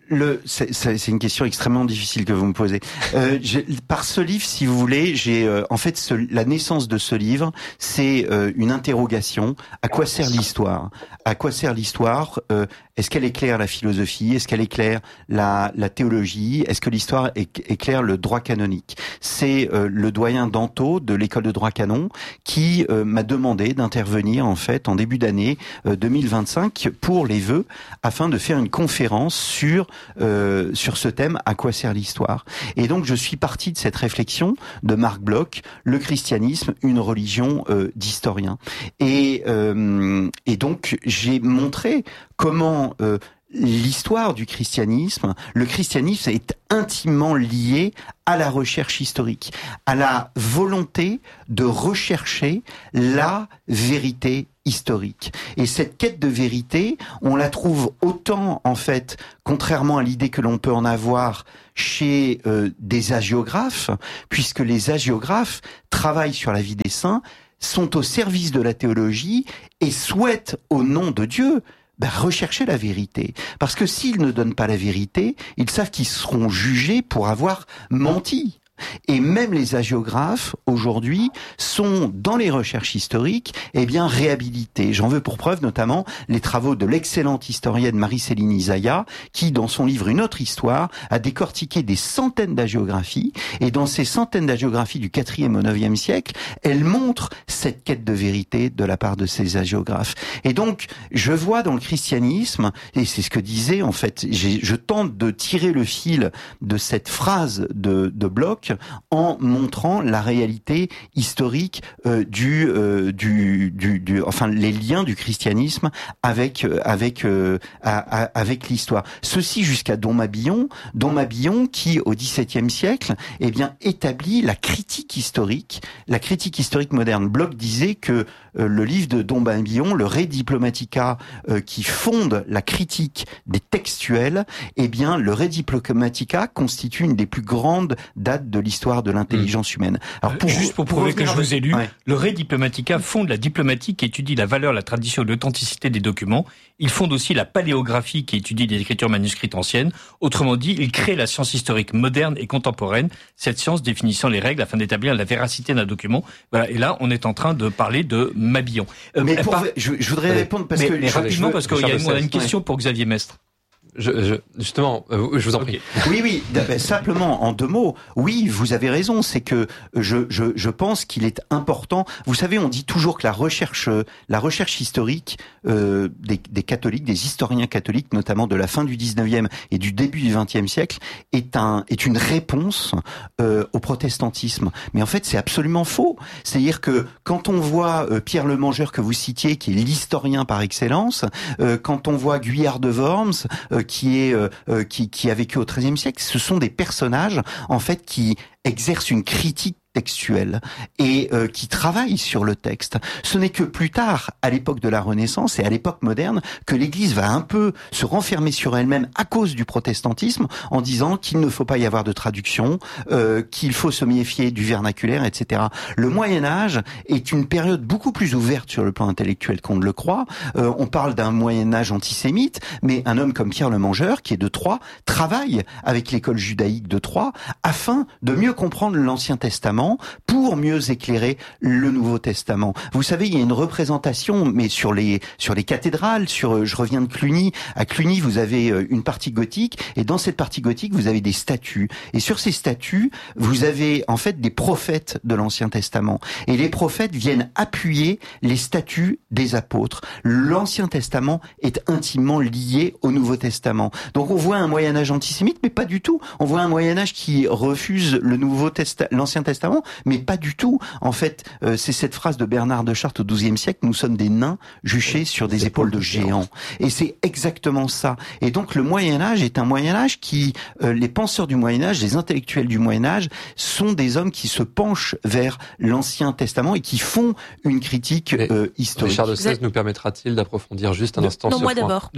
Le, c'est, c'est une question extrêmement difficile que vous me posez. Euh, par ce livre, si vous voulez, j'ai euh, en fait ce, la naissance de ce livre, c'est euh, une interrogation. À quoi sert l'histoire ? À quoi sert l'histoire ? euh, Est-ce qu'elle éclaire la philosophie ? Est-ce qu'elle éclaire la, la théologie ? Est-ce que l'histoire éclaire le droit canonique ? C'est euh, le doyen Danto de l'école de droit canon qui euh, m'a demandé d'intervenir en fait en début d'année euh, deux mille vingt-cinq pour les vœux afin de faire une conférence sur Euh, sur ce thème, à quoi sert l'histoire ? Et donc je suis parti de cette réflexion de Marc Bloch, le christianisme, une religion euh, d'historien. Et, euh, et donc j'ai montré comment euh, l'histoire du christianisme, le christianisme est intimement lié à la recherche historique, à la volonté de rechercher la vérité historique. Et cette quête de vérité, on la trouve autant, en fait, contrairement à l'idée que l'on peut en avoir chez euh, des hagiographes, puisque les hagiographes travaillent sur la vie des saints, sont au service de la théologie et souhaitent, au nom de Dieu, ben, rechercher la vérité. Parce que s'ils ne donnent pas la vérité, ils savent qu'ils seront jugés pour avoir menti. Et même les hagiographes, aujourd'hui, sont, dans les recherches historiques, eh bien, réhabilités. J'en veux pour preuve, notamment, les travaux de l'excellente historienne Marie-Céline Isaïa, qui, dans son livre Une autre histoire, a décortiqué des centaines d'agiographies. Et dans ces centaines d'agiographies du quatrième au neuvième siècle, elle montre cette quête de vérité de la part de ces hagiographes. Et donc, je vois dans le christianisme, et c'est ce que disait, en fait, j'ai, je tente de tirer le fil de cette phrase de, de Bloch, en montrant la réalité historique euh, du, euh, du, du, du, enfin les liens du christianisme avec euh, avec euh, à, à, avec l'histoire. Ceci jusqu'à Dom Mabillon, Dom Mabillon qui au XVIIe siècle, eh bien établit la critique historique, la critique historique moderne. Bloch disait que euh, le livre de Dom Mabillon, le Re Diplomatica, euh, qui fonde la critique des textuels, eh bien le Re Diplomatica constitue une des plus grandes dates de l'histoire de l'intelligence humaine. Alors pour, Juste pour, pour prouver que je vous ai lu, ouais. Le Re Diplomatica fonde la diplomatie qui étudie la valeur, la tradition et l'authenticité des documents. Il fonde aussi la paléographie qui étudie les écritures manuscrites anciennes. Autrement dit, il crée la science historique moderne et contemporaine, cette science définissant les règles afin d'établir la véracité d'un document. Voilà. Et là, on est en train de parler de Mabillon. Euh, mais pour, par... je, je voudrais répondre parce mais, que... Mais rapidement, parce qu'on a, a une question ouais. pour Xavier Mestre. Je, je, justement, euh, je vous en prie. Okay. Oui, oui. Ben, simplement, en deux mots, oui, vous avez raison. C'est que je, je, je pense qu'il est important. Vous savez, on dit toujours que la recherche, la recherche historique euh, des, des catholiques, des historiens catholiques, notamment de la fin du dix-neuvième et du début du vingtième siècle, est un, est une réponse euh, au protestantisme. Mais en fait, c'est absolument faux. C'est-à-dire que quand on voit euh, Pierre Le Mangeur que vous citiez, qui est l'historien par excellence, euh, quand on voit Guyard de Worms, euh, qui est euh, qui, qui a vécu au treizième siècle, ce sont des personnages en fait qui exercent une critique textuelle et euh, qui travaillent sur le texte. Ce n'est que plus tard, à l'époque de la Renaissance et à l'époque moderne, que l'Église va un peu se renfermer sur elle-même à cause du protestantisme, en disant qu'il ne faut pas y avoir de traduction, euh, qu'il faut se méfier du vernaculaire, et cetera. Le Moyen-Âge est une période beaucoup plus ouverte sur le plan intellectuel qu'on ne le croit. Euh, on parle d'un Moyen-Âge antisémite, mais un homme comme Pierre Le Mangeur, qui est de Troyes, travaille avec l'école judaïque de Troyes afin de mieux comprendre l'Ancien Testament pour mieux éclairer le Nouveau Testament. Vous savez, il y a une représentation, mais sur les sur les cathédrales, sur je reviens de Cluny. À Cluny, vous avez une partie gothique, et dans cette partie gothique, vous avez des statues. Et sur ces statues, vous avez en fait des prophètes de l'Ancien Testament. Et les prophètes viennent appuyer les statues des apôtres. L'Ancien Testament est intimement lié au Nouveau Testament. Donc on voit un Moyen-Âge antisémite, mais pas du tout. On voit un Moyen-Âge qui refuse le Nouveau Testament, l'Ancien Testament, mais pas du tout. En fait, euh, c'est cette phrase de Bernard de Chartres au douzième siècle, nous sommes des nains juchés sur des épaules de géants. Et c'est exactement ça. Et donc le Moyen-Âge est un Moyen-Âge qui, euh, les penseurs du Moyen-Âge, les intellectuels du Moyen-Âge, sont des hommes qui se penchent vers l'Ancien Testament et qui font une critique euh, historique. Richard de Sèze nous permettra-t-il d'approfondir juste un non, instant non, ce moi point d'abord. Non,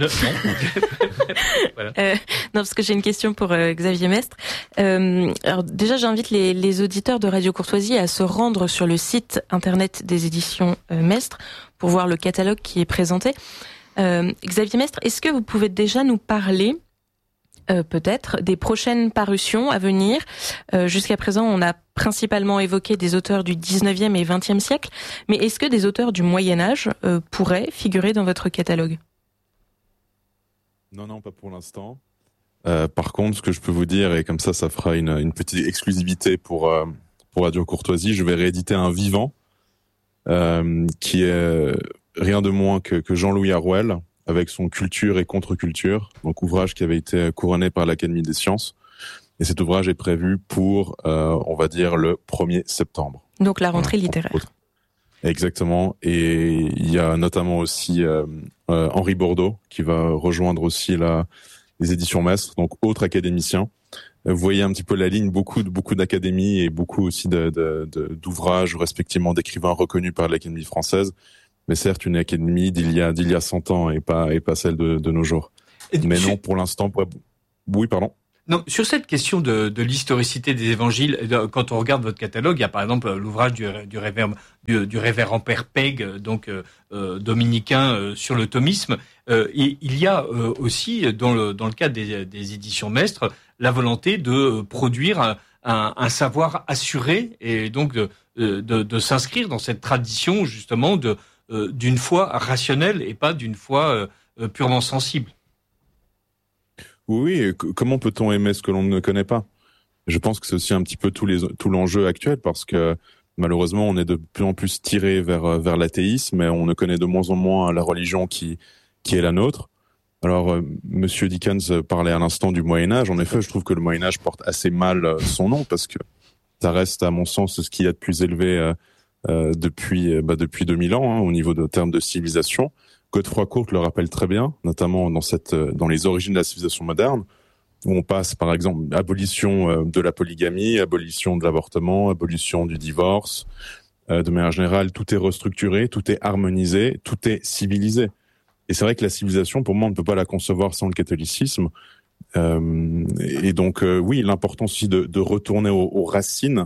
voilà. euh, non, parce que j'ai une question pour euh, Xavier Mestre. Euh, alors déjà, j'invite les, les auditeurs de Radio Courtoisie à se rendre sur le site internet des éditions euh, Mestre pour voir le catalogue qui est présenté. Euh, Xavier Mestre, est-ce que vous pouvez déjà nous parler euh, peut-être des prochaines parutions à venir. Euh, jusqu'à présent, on a principalement évoqué des auteurs du dix-neuvième et vingtième siècle, mais est-ce que des auteurs du Moyen-Âge euh, pourraient figurer dans votre catalogue ? Non, non, pas pour l'instant. Euh, par contre, ce que je peux vous dire, et comme ça, ça fera une, une petite exclusivité pour, euh, pour Radio Courtoisie, je vais rééditer un vivant euh, qui est rien de moins que, que Jean-Louis Harouel, avec son Culture et contre-culture, donc ouvrage qui avait été couronné par l'Académie des sciences. Et cet ouvrage est prévu pour, euh, on va dire, le premier septembre. Donc la rentrée voilà, littéraire. Exactement. Et il y a notamment aussi euh, euh, Henri Bordeaux qui va rejoindre aussi la, les éditions Mestre, donc autre académicien. Vous voyez un petit peu la ligne, beaucoup de beaucoup d'académies et beaucoup aussi de, de, de, d'ouvrages respectivement d'écrivains reconnus par l'Académie française, mais certes une académie d'il y a d'il y a cent ans et pas et pas celle de, de nos jours. Et mais non, pour l'instant, pour... oui, pardon. Non, sur cette question de, de l'historicité des évangiles, quand on regarde votre catalogue, il y a par exemple l'ouvrage du, du, révérend, du, du révérend Père Peg, donc euh, dominicain, euh, sur le thomisme. Euh, et il y a euh, aussi, dans le, dans le cadre des, des éditions Mestre, la volonté de produire un, un, un savoir assuré et donc de, de, de s'inscrire dans cette tradition justement de, euh, d'une foi rationnelle et pas d'une foi euh, purement sensible. Oui, comment peut-on aimer ce que l'on ne connaît pas ? Je pense que c'est aussi un petit peu tout, les, tout l'enjeu actuel parce que malheureusement on est de plus en plus tiré vers, vers l'athéisme et on ne connaît de moins en moins la religion qui, qui est la nôtre. Alors, euh, Monsieur Dickens parlait à l'instant du Moyen-Âge. En effet, je trouve que le Moyen-Âge porte assez mal son nom parce que ça reste, à mon sens, ce qu'il y a de plus élevé euh, euh, depuis, bah, depuis deux mille ans hein, au niveau de termes de civilisation. Godefroy Courte le rappelle très bien, notamment dans cette, dans les origines de la civilisation moderne, où on passe par exemple abolition de la polygamie, abolition de l'avortement, abolition du divorce. Euh, de manière générale, tout est restructuré, tout est harmonisé, tout est civilisé. Et c'est vrai que la civilisation, pour moi, on ne peut pas la concevoir sans le catholicisme. Euh, et donc, euh, oui, l'importance aussi de, de retourner aux, aux racines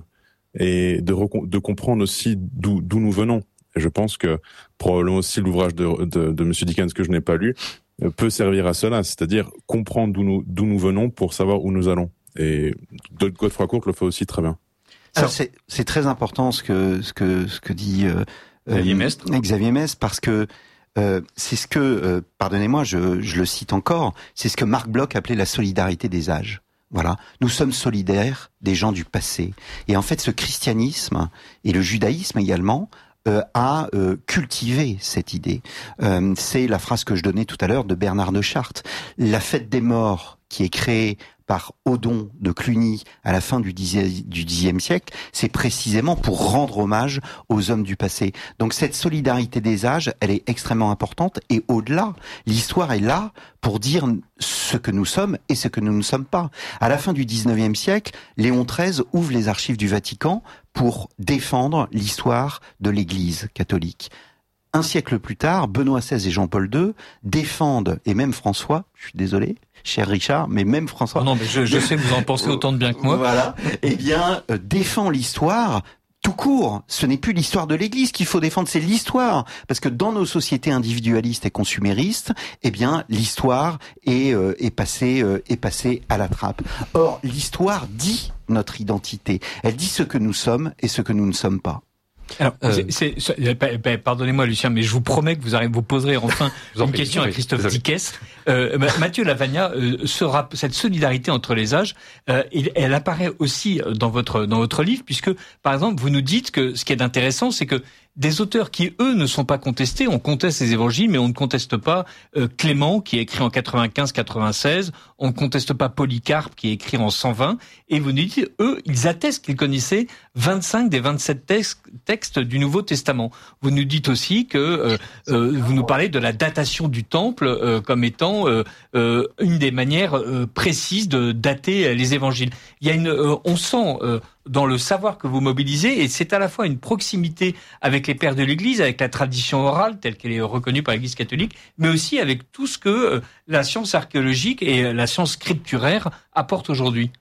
et de, de comprendre aussi d'où, d'où nous venons. Et je pense que probablement aussi l'ouvrage de, de, de Monsieur Dickens que je n'ai pas lu peut servir à cela, c'est-à-dire comprendre d'où nous, d'où nous venons pour savoir où nous allons. Et Godefroy Courte le fait aussi très bien. Alors, c'est, c'est très important ce que, ce que, ce que dit euh, Xavier Mestre. Xavier Mestre, parce que euh, c'est ce que, euh, pardonnez-moi, je, je le cite encore, c'est ce que Marc Bloch appelait la solidarité des âges. Voilà, nous sommes solidaires des gens du passé. Et en fait, ce christianisme et le judaïsme également Euh, a euh, cultivé cette idée. Euh, c'est la phrase que je donnais tout à l'heure de Bernard de Chartres. La fête des morts qui est créée par Odon de Cluny à la fin du dixième siècle, c'est précisément pour rendre hommage aux hommes du passé. Donc cette solidarité des âges, elle est extrêmement importante et au-delà, l'histoire est là pour dire ce que nous sommes et ce que nous ne sommes pas. À la fin du dix-neuvième siècle, Léon treize ouvre les archives du Vatican pour défendre l'histoire de l'Église catholique. Un siècle plus tard, Benoît seize et Jean-Paul deux défendent, et même François, je suis désolé, cher Richard, mais même François... Oh non, mais je, je sais que vous en pensez autant de bien que moi. Voilà, eh bien, euh, défend l'histoire tout court. Ce n'est plus l'histoire de l'Église qu'il faut défendre, c'est l'histoire. Parce que dans nos sociétés individualistes et consuméristes, eh bien, l'histoire est, euh, est passée, euh, est passée à la trappe. Or, l'histoire dit notre identité. Elle dit ce que nous sommes et ce que nous ne sommes pas. Alors, euh, c'est, c'est, pardonnez-moi Lucien, mais je vous promets que vous, arrivez, vous poserez enfin une prie, question à Christophe Dickès. Euh, Mathieu Lavagna, euh, sera, cette solidarité entre les âges, euh, elle apparaît aussi dans votre dans votre livre, puisque par exemple vous nous dites que ce qui est intéressant, c'est que des auteurs qui, eux, ne sont pas contestés, on conteste les évangiles, mais on ne conteste pas euh, Clément, qui est écrit en quatre-vingt-quinze quatre-vingt-seize, on ne conteste pas Polycarpe, qui est écrit en cent vingt, et vous nous dites, eux, ils attestent qu'ils connaissaient vingt-cinq des vingt-sept textes du Nouveau Testament. Vous nous dites aussi que, euh, euh, vous nous parlez de la datation du temple euh, comme étant euh, euh, une des manières euh, précises de dater les évangiles. Il y a une, euh, on sent... Euh, dans le savoir que vous mobilisez, et c'est à la fois une proximité avec les pères de l'Église, avec la tradition orale telle qu'elle est reconnue par l'Église catholique, mais aussi avec tout ce que la science archéologique et la science scripturaire apportent aujourd'hui.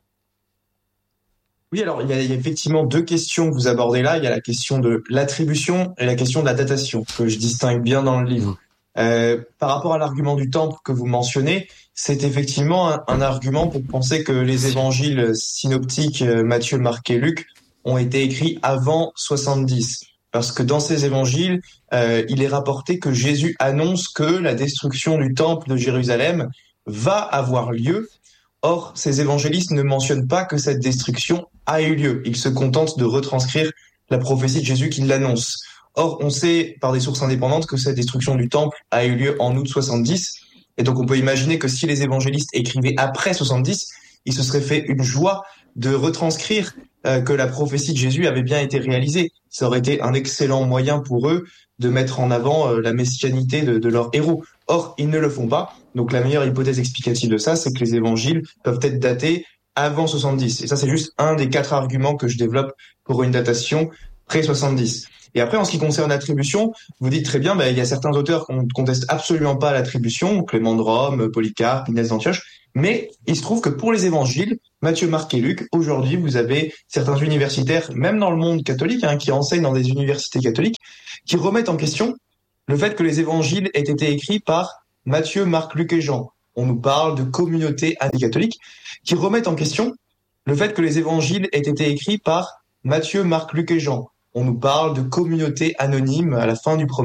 Oui, alors il y, a, il y a effectivement deux questions que vous abordez là. Il y a la question de l'attribution et la question de la datation, que je distingue bien dans le livre. Euh, par rapport à l'argument du temple que vous mentionnez, c'est effectivement un, un argument pour penser que les évangiles synoptiques euh, Matthieu, Marc et Luc ont été écrits avant soixante-dix. Parce que dans ces évangiles, euh, il est rapporté que Jésus annonce que la destruction du temple de Jérusalem va avoir lieu. Or, ces évangélistes ne mentionnent pas que cette destruction a eu lieu. Ils se contentent de retranscrire la prophétie de Jésus qui l'annonce. Or, on sait par des sources indépendantes que cette destruction du temple a eu lieu en août soixante-dix. Et donc, on peut imaginer que si les évangélistes écrivaient après soixante-dix, ils se seraient fait une joie de retranscrire euh, que la prophétie de Jésus avait bien été réalisée. Ça aurait été un excellent moyen pour eux de mettre en avant euh, la messianité de, de leur héros. Or, ils ne le font pas. Donc, la meilleure hypothèse explicative de ça, c'est que les évangiles peuvent être datés avant soixante-dix. Et ça, c'est juste un des quatre arguments que je développe pour une datation pré-soixante-dix. Et après, en ce qui concerne l'attribution, vous dites très bien, ben, il y a certains auteurs qu'on ne conteste absolument pas l'attribution, Clément de Rome, Polycarpe, Inès d'Antioche, mais il se trouve que pour les évangiles, Matthieu, Marc et Luc, aujourd'hui, vous avez certains universitaires, même dans le monde catholique, hein, qui enseignent dans des universités catholiques, qui remettent en question le fait que les évangiles aient été écrits par Matthieu, Marc, Luc et Jean. On nous parle de communauté catholique, qui remettent en question le fait que les évangiles aient été écrits par Matthieu, Marc, Luc et Jean. On nous parle de communauté anonyme à la fin du premier